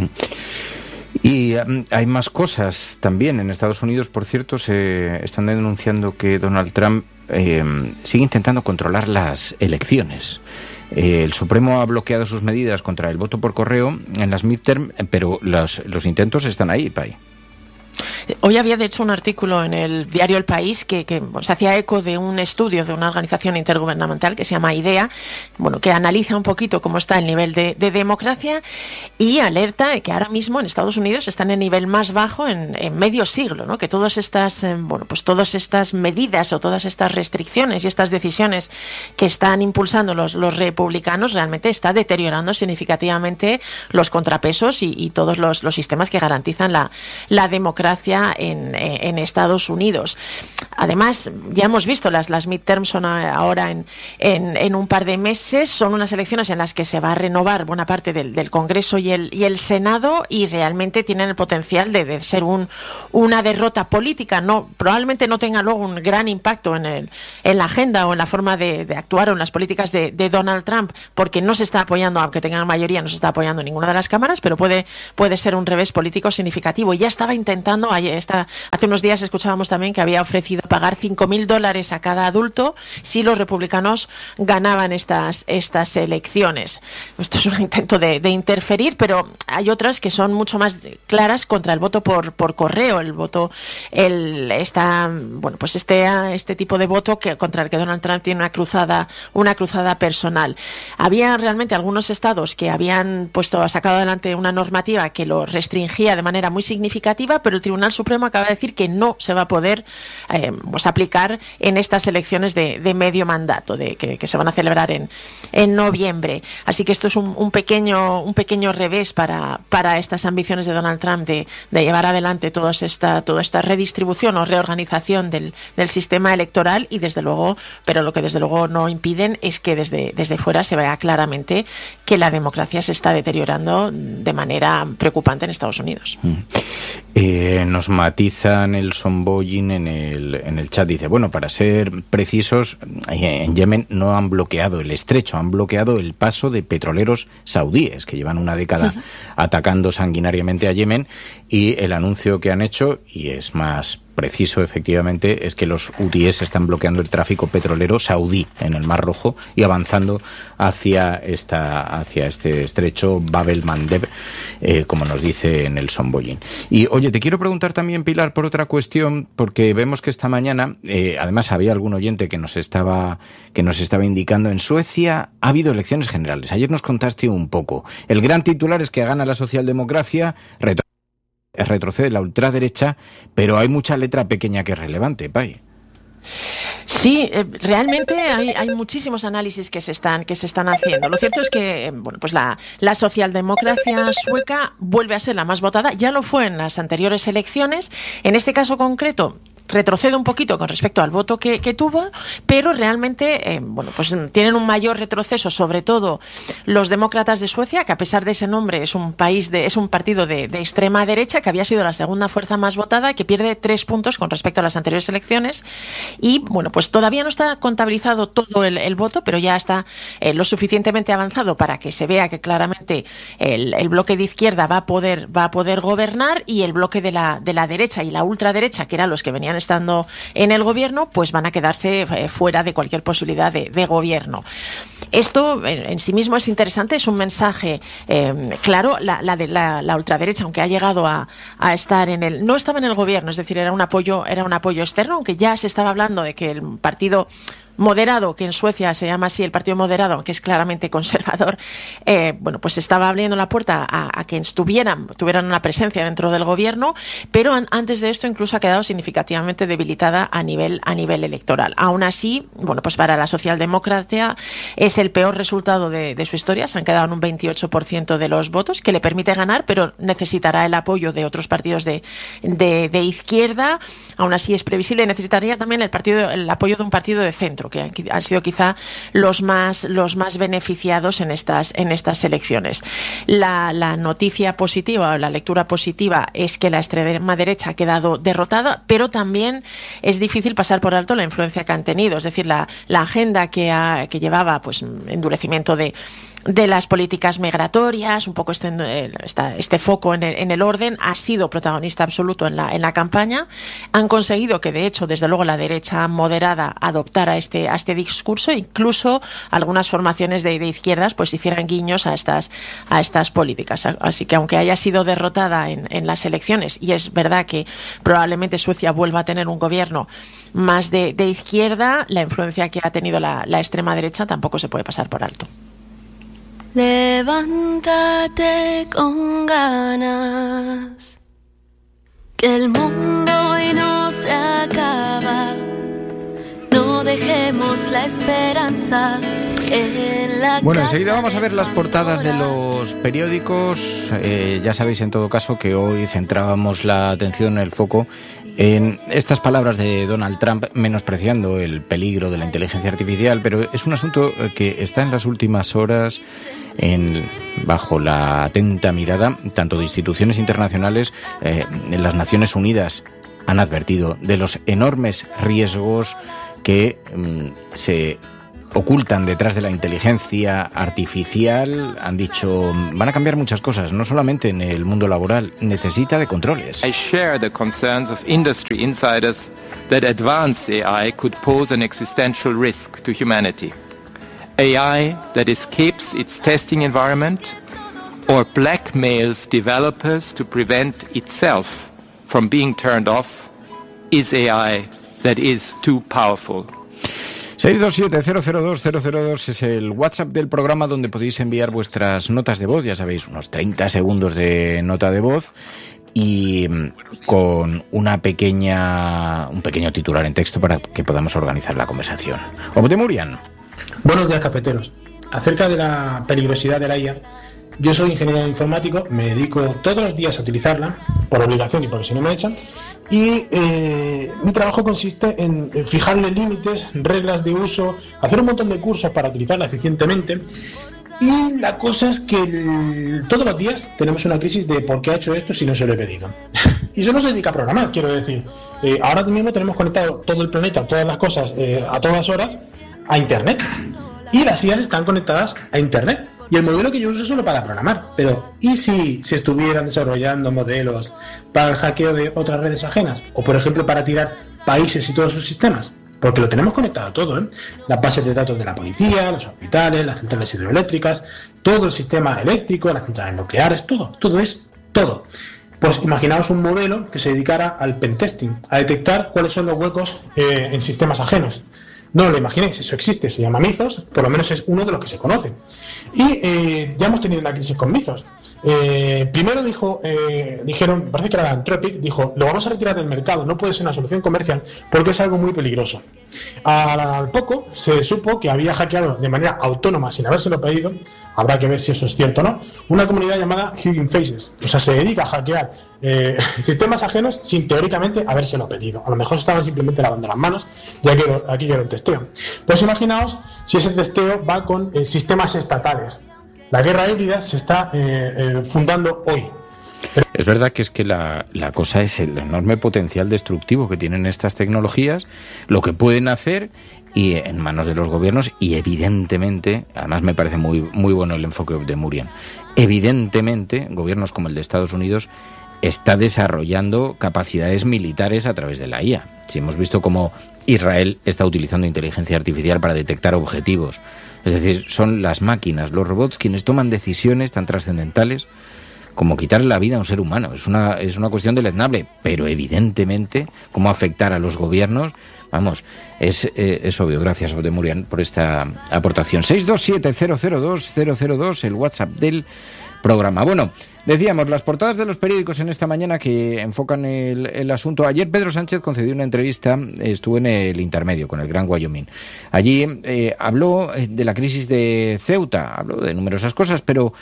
Y hay más cosas también. En Estados Unidos, por cierto, se están denunciando que Donald Trump sigue intentando controlar las elecciones. El Supremo ha bloqueado sus medidas contra el voto por correo en las midterm, pero los intentos están ahí, Pai. Hoy había, de hecho, un artículo en el diario El País que se hacía eco de un estudio de una organización intergubernamental que se llama IDEA, que analiza un poquito cómo está el nivel de democracia y alerta de que ahora mismo en Estados Unidos están en el nivel más bajo en medio siglo, ¿no? Que todas estas medidas o todas estas restricciones y estas decisiones que están impulsando los republicanos realmente está deteriorando significativamente los contrapesos y todos los sistemas que garantizan la democracia en Estados Unidos. Además, ya hemos visto las midterms son ahora en un par de meses, son unas elecciones en las que se va a renovar buena parte del Congreso y el Senado, y realmente tienen el potencial de ser una derrota política. Probablemente no tenga luego un gran impacto en la agenda o en la forma de actuar o en las políticas de Donald Trump, porque no se está apoyando, aunque tengan mayoría, no se está apoyando ninguna de las cámaras, pero puede ser un revés político significativo. Ya estaba intentando, hace unos días escuchábamos también que había ofrecido pagar $5,000 a cada adulto si los republicanos ganaban estas elecciones. Esto es un intento de interferir, pero hay otras que son mucho más claras contra el voto por correo, este tipo de voto contra el que Donald Trump tiene una cruzada personal. Había realmente algunos estados que habían sacado adelante una normativa que lo restringía de manera muy significativa, pero el Tribunal Supremo acaba de decir que no se va a poder aplicar en estas elecciones de medio mandato que se van a celebrar en noviembre. Así que esto es un pequeño revés para estas ambiciones de Donald Trump de llevar adelante toda esta redistribución o reorganización del sistema electoral, y pero lo que desde luego no impiden es que desde fuera se vea claramente que la democracia se está deteriorando de manera preocupante en Estados Unidos. Nos matiza Nelson Boyin en el chat, dice, para ser precisos, en Yemen no han bloqueado el estrecho, han bloqueado el paso de petroleros saudíes que llevan una década atacando sanguinariamente a Yemen, y el anuncio que han hecho, y es más preciso efectivamente, es que los hutíes están bloqueando el tráfico petrolero saudí en el Mar Rojo y avanzando hacia este estrecho Bab el-Mandeb, como nos dice Nelson Boyin. Y oye, te quiero preguntar también, Pilar, por otra cuestión, porque vemos que esta mañana, además había algún oyente que nos estaba indicando, en Suecia ha habido elecciones generales. Ayer nos contaste un poco. El gran titular es que gana la socialdemocracia, retrocede la ultraderecha, pero hay mucha letra pequeña que es relevante, Pai. Sí, realmente hay muchísimos análisis que se están haciendo. Lo cierto es que la socialdemocracia sueca vuelve a ser la más votada. Ya lo fue en las anteriores elecciones. En este caso concreto retrocede un poquito con respecto al voto que tuvo, pero realmente tienen un mayor retroceso, sobre todo los demócratas de Suecia, que a pesar de ese nombre es un partido de extrema derecha, que había sido la segunda fuerza más votada, que pierde 3 puntos con respecto a las anteriores elecciones. Y todavía no está contabilizado todo el voto, pero ya está lo suficientemente avanzado para que se vea que claramente el bloque de izquierda va a poder gobernar, y el bloque de la derecha y la ultraderecha, que eran los que venían estando en el gobierno, pues van a quedarse fuera de cualquier posibilidad de gobierno. Esto en sí mismo es interesante, es un mensaje claro. La ultraderecha, aunque ha llegado a estar no estaba en el gobierno, es decir, era un apoyo externo, aunque ya se estaba hablando de que el partido moderado, que en Suecia se llama así, el partido moderado, aunque es claramente conservador, estaba abriendo la puerta a que tuvieran una presencia dentro del gobierno, pero antes de esto incluso ha quedado significativamente debilitada a nivel electoral. Aún así, para la socialdemocracia es el peor resultado de su historia. Se han quedado en un 28% de los votos, que le permite ganar, pero necesitará el apoyo de otros partidos de izquierda. Aún así es previsible, necesitaría también el apoyo de un partido de centro, que han sido quizá los más beneficiados en estas elecciones. La noticia positiva o la lectura positiva es que la extrema derecha ha quedado derrotada, pero también es difícil pasar por alto la influencia que han tenido. Es decir, la agenda que llevaba endurecimiento de las políticas migratorias, un poco este foco en el orden, ha sido protagonista absoluto en la campaña. Han conseguido que, de hecho, desde luego la derecha moderada adoptara este este discurso. Incluso algunas formaciones de izquierdas pues hicieran guiños a estas políticas. Así que aunque haya sido derrotada en las elecciones, y es verdad que probablemente Suecia vuelva a tener un gobierno más de izquierda, la influencia que ha tenido la extrema derecha tampoco se puede pasar por alto. Levántate con ganas, que el mundo hoy no se acaba. No dejemos la esperanza en la Bueno, enseguida vamos a ver las portadas de los periódicos. Ya sabéis, en todo caso, que hoy centrábamos la atención, el foco, en estas palabras de Donald Trump menospreciando el peligro de la inteligencia artificial, pero es un asunto que está en las últimas horas bajo la atenta mirada tanto de instituciones internacionales. Las Naciones Unidas han advertido de los enormes riesgos que se ocultan detrás de la inteligencia artificial. Han dicho, van a cambiar muchas cosas, no solamente en el mundo laboral, necesita de controles. I share the concerns of industry insiders that advanced AI could pose an existential risk to humanity. AI that escapes its testing environment or blackmails developers to prevent itself from being turned off is AI that is too powerful. 627-002-002 es el WhatsApp del programa, donde podéis enviar vuestras notas de voz. Ya sabéis, unos 30 segundos de nota de voz y con un pequeño titular en texto para que podamos organizar la conversación. Obdemurian. Buenos días, cafeteros. Acerca de la peligrosidad de la IA, yo soy ingeniero informático, me dedico todos los días a utilizarla, por obligación y porque si no me echan, y mi trabajo consiste en fijarle límites, reglas de uso, hacer un montón de cursos para utilizarla eficientemente. Y la cosa es que todos los días tenemos una crisis de por qué ha hecho esto si no se lo he pedido. Y eso no se dedica a programar, quiero decir. Ahora mismo tenemos conectado todo el planeta, todas las cosas, a todas horas, a Internet. Y las IAs están conectadas a Internet. Y el modelo que yo uso es solo para programar. Pero, ¿y si se estuvieran desarrollando modelos para el hackeo de otras redes ajenas? O, por ejemplo, para tirar países y todos sus sistemas. Porque lo tenemos conectado todo, ¿eh? Las bases de datos de la policía, los hospitales, las centrales hidroeléctricas, todo el sistema eléctrico, las centrales nucleares, todo es todo. Pues imaginaos un modelo que se dedicara al pentesting, a detectar cuáles son los huecos en sistemas ajenos. No lo imaginéis, eso existe, se llama Mythos, por lo menos es uno de los que se conocen. Y ya hemos tenido una crisis con Mythos. Primero dijeron, parece que era Anthropic, dijo, lo vamos a retirar del mercado, no puede ser una solución comercial porque es algo muy peligroso. Al poco se supo que había hackeado de manera autónoma, sin habérselo pedido, habrá que ver si eso es cierto o no, una comunidad llamada Hugging Faces. O sea, se dedica a hackear sistemas ajenos sin teóricamente habérselo pedido. A lo mejor estaban simplemente lavando las manos, ya que aquí era un testeo. Pues imaginaos si ese testeo va con sistemas estatales. La guerra híbrida se está fundando hoy. Es verdad que es que la cosa es el enorme potencial destructivo que tienen estas tecnologías, lo que pueden hacer y en manos de los gobiernos, y evidentemente, además me parece muy, muy bueno el enfoque de Murian, evidentemente gobiernos como el de Estados Unidos está desarrollando capacidades militares a través de la IA. Si hemos visto cómo Israel está utilizando inteligencia artificial para detectar objetivos, es decir, son las máquinas, los robots quienes toman decisiones tan trascendentales como quitarle la vida a un ser humano. Es una cuestión deleznable, pero evidentemente cómo afectar a los gobiernos, vamos, es obvio. Gracias, Obdemurian, por esta aportación. 627-002-002, el WhatsApp del programa. Bueno, decíamos, las portadas de los periódicos en esta mañana que enfocan el asunto. Ayer Pedro Sánchez concedió una entrevista, estuvo en el Intermedio con el Gran Wyoming. Allí habló de la crisis de Ceuta, habló de numerosas cosas, pero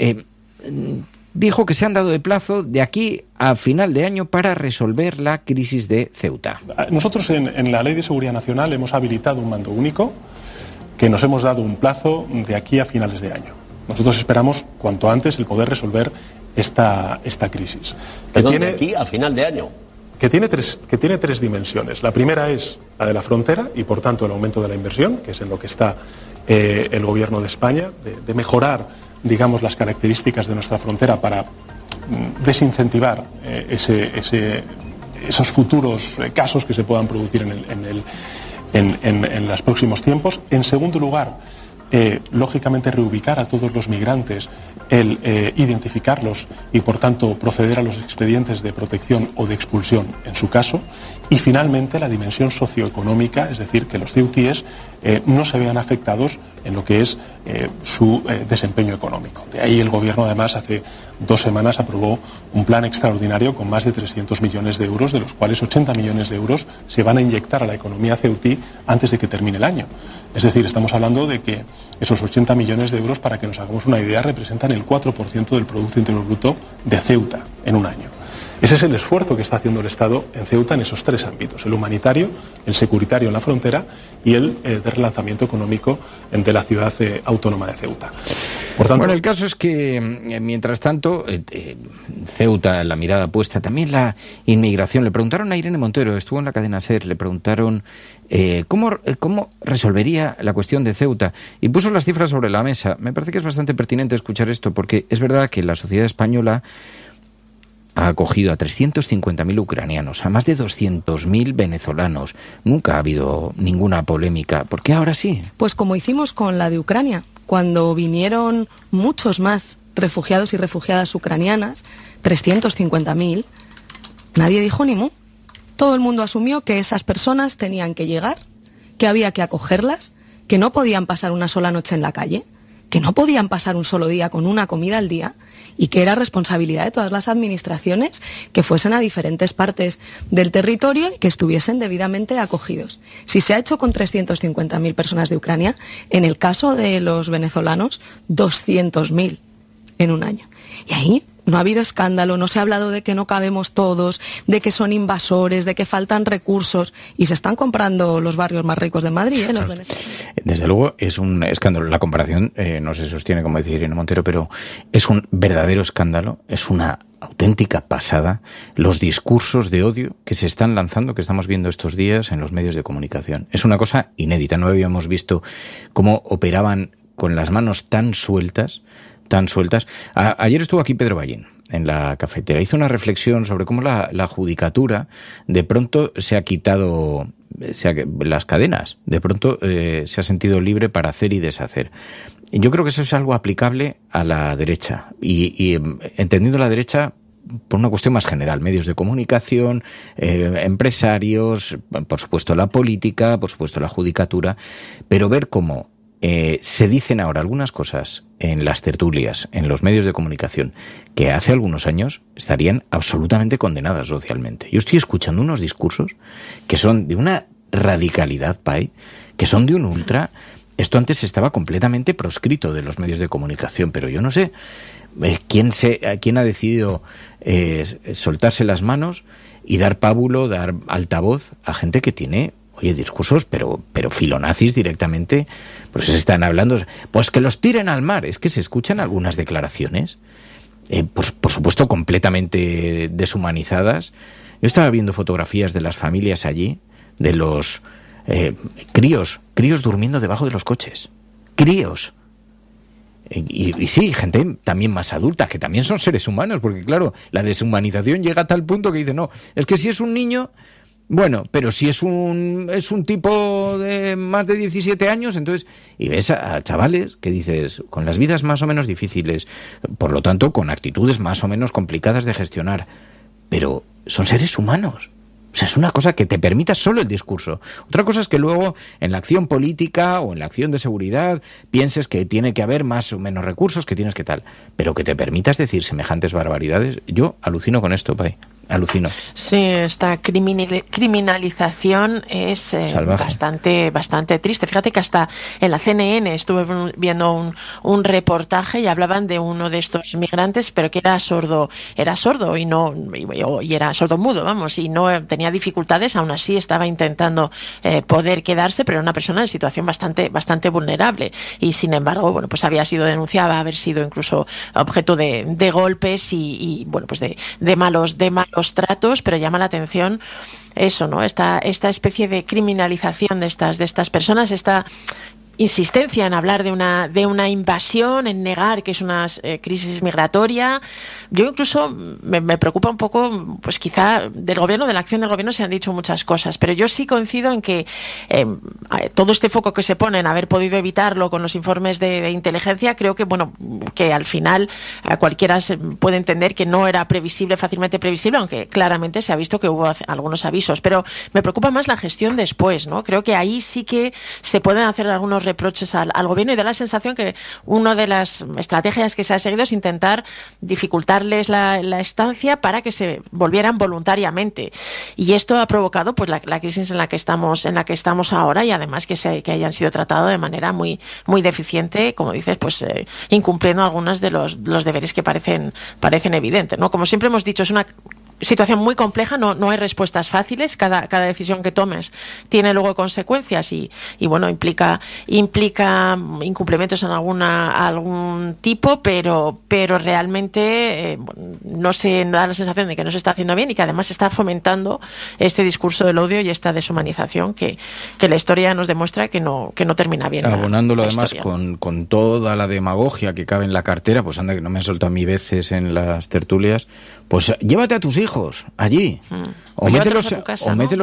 dijo que se han dado de plazo de aquí a final de año para resolver la crisis de Ceuta. Nosotros en la Ley de Seguridad Nacional hemos habilitado un mando único que nos hemos dado un plazo de aquí a finales de año. Nosotros esperamos cuanto antes el poder resolver esta crisis. ¿De aquí a final de año? Que tiene tres dimensiones. La primera es la de la frontera y, por tanto, el aumento de la inversión, que es en lo que está el Gobierno de España, de mejorar, digamos, las características de nuestra frontera para desincentivar esos futuros casos que se puedan producir en los próximos tiempos. En segundo lugar, lógicamente reubicar a todos los migrantes, el identificarlos y por tanto proceder a los expedientes de protección o de expulsión en su caso. Y finalmente la dimensión socioeconómica, es decir, que los ceutíes no se vean afectados en lo que es su desempeño económico. De ahí el Gobierno, además, hace 2 semanas aprobó un plan extraordinario con más de 300 millones de euros, de los cuales 80 millones de euros se van a inyectar a la economía ceutí antes de que termine el año. Es decir, estamos hablando de que esos 80 millones de euros, para que nos hagamos una idea, representan el 4% del Producto Interior Bruto de Ceuta en un año. Ese es el esfuerzo que está haciendo el Estado en Ceuta en esos 3 ámbitos: el humanitario, el securitario en la frontera y el de relanzamiento económico de la ciudad autónoma de Ceuta. Por tanto, bueno, el caso es que, mientras tanto, Ceuta, la mirada puesta, también la inmigración. Le preguntaron a Irene Montero, estuvo en la cadena SER, le preguntaron cómo resolvería la cuestión de Ceuta, y puso las cifras sobre la mesa. Me parece que es bastante pertinente escuchar esto, porque es verdad que la sociedad española ha acogido a 350.000 ucranianos, a más de 200.000 venezolanos. Nunca ha habido ninguna polémica. ¿Por qué ahora sí? Pues como hicimos con la de Ucrania, cuando vinieron muchos más refugiados y refugiadas ucranianas, 350.000, nadie dijo ni mu. Todo el mundo asumió que esas personas tenían que llegar, que había que acogerlas, que no podían pasar una sola noche en la calle, que no podían pasar un solo día con una comida al día, y que era responsabilidad de todas las administraciones que fuesen a diferentes partes del territorio y que estuviesen debidamente acogidos. Si se ha hecho con 350.000 personas de Ucrania, en el caso de los venezolanos, 200.000 en un año. Y ahí no ha habido escándalo, no se ha hablado de que no cabemos todos, de que son invasores, de que faltan recursos, y se están comprando los barrios más ricos de Madrid, los venezolanos. Desde luego es un escándalo. La comparación no se sostiene, como decía Irene Montero, pero es un verdadero escándalo, es una auténtica pasada los discursos de odio que se están lanzando, que estamos viendo estos días en los medios de comunicación. Es una cosa inédita, no habíamos visto cómo operaban con las manos tan sueltas. Ayer estuvo aquí Pedro Ballín en la cafetera. Hizo una reflexión sobre cómo la judicatura de pronto se ha quitado las cadenas. De pronto se ha sentido libre para hacer y deshacer. Yo creo que eso es algo aplicable a la derecha. Y entendiendo la derecha por una cuestión más general: medios de comunicación, empresarios, por supuesto la política, por supuesto la judicatura, pero ver cómo se dicen ahora algunas cosas en las tertulias, en los medios de comunicación, que hace algunos años estarían absolutamente condenadas socialmente. Yo estoy escuchando unos discursos que son de una radicalidad, que son de un ultra. Esto antes estaba completamente proscrito de los medios de comunicación, pero yo no sé quién ha decidido soltarse las manos y dar pábulo, dar altavoz a gente que tiene, discursos, pero filonazis directamente. Pues se están hablando, pues que los tiren al mar. Es que se escuchan algunas declaraciones, por supuesto, completamente deshumanizadas. Yo estaba viendo fotografías de las familias allí, de los críos durmiendo debajo de los coches. Críos. Y sí, gente también más adulta, que también son seres humanos, porque claro, la deshumanización llega a tal punto que dice, no, es que si es un niño, bueno, pero si es un tipo de más de 17 años, entonces, y ves a chavales que dices, con las vidas más o menos difíciles, por lo tanto, con actitudes más o menos complicadas de gestionar, pero son seres humanos. O sea, es una cosa que te permita solo el discurso. Otra cosa es que luego en la acción política o en la acción de seguridad pienses que tiene que haber más o menos recursos, que tienes que tal. Pero que te permitas decir semejantes barbaridades, yo alucino con esto, alucino. Sí, esta criminalización es bastante triste. Fíjate que hasta en la CNN estuve viendo un reportaje y hablaban de uno de estos migrantes, pero que era sordo y era sordomudo, vamos, y no tenía dificultades, aún así estaba intentando poder quedarse, pero era una persona en situación bastante vulnerable, y sin embargo, bueno, pues había sido denunciada, haber sido incluso objeto de golpes y bueno, pues de malos tratos, pero llama la atención eso, ¿no? Esta especie de criminalización de estas personas, insistencia en hablar de una invasión, en negar que es una crisis migratoria. Yo incluso me preocupa un poco, pues quizá de la acción del gobierno se han dicho muchas cosas, pero yo sí coincido en que todo este foco que se pone en haber podido evitarlo con los informes de inteligencia, creo que que al final cualquiera puede entender que no era fácilmente previsible, aunque claramente se ha visto que hubo algunos avisos. Pero me preocupa más la gestión después, ¿no? Creo que ahí sí que se pueden hacer algunos reproches al gobierno y da la sensación que una de las estrategias que se ha seguido es intentar dificultarles la estancia para que se volvieran voluntariamente. Y esto ha provocado pues la crisis en la que estamos ahora, y además que hayan sido tratados de manera muy, muy deficiente, como dices, pues incumpliendo algunos de los deberes que parecen evidentes, ¿no? Como siempre hemos dicho, es una situación muy compleja, no hay respuestas fáciles, cada decisión que tomes tiene luego consecuencias y implica incumplimientos en algún tipo, pero realmente no se da la sensación de que no se está haciendo bien y que además se está fomentando este discurso del odio y esta deshumanización que la historia nos demuestra que no termina bien. Abonándolo además con toda la demagogia que cabe en la cartera, pues anda que no me han soltado a mí veces en las tertulias, pues llévate a tus hijos allí, o mételos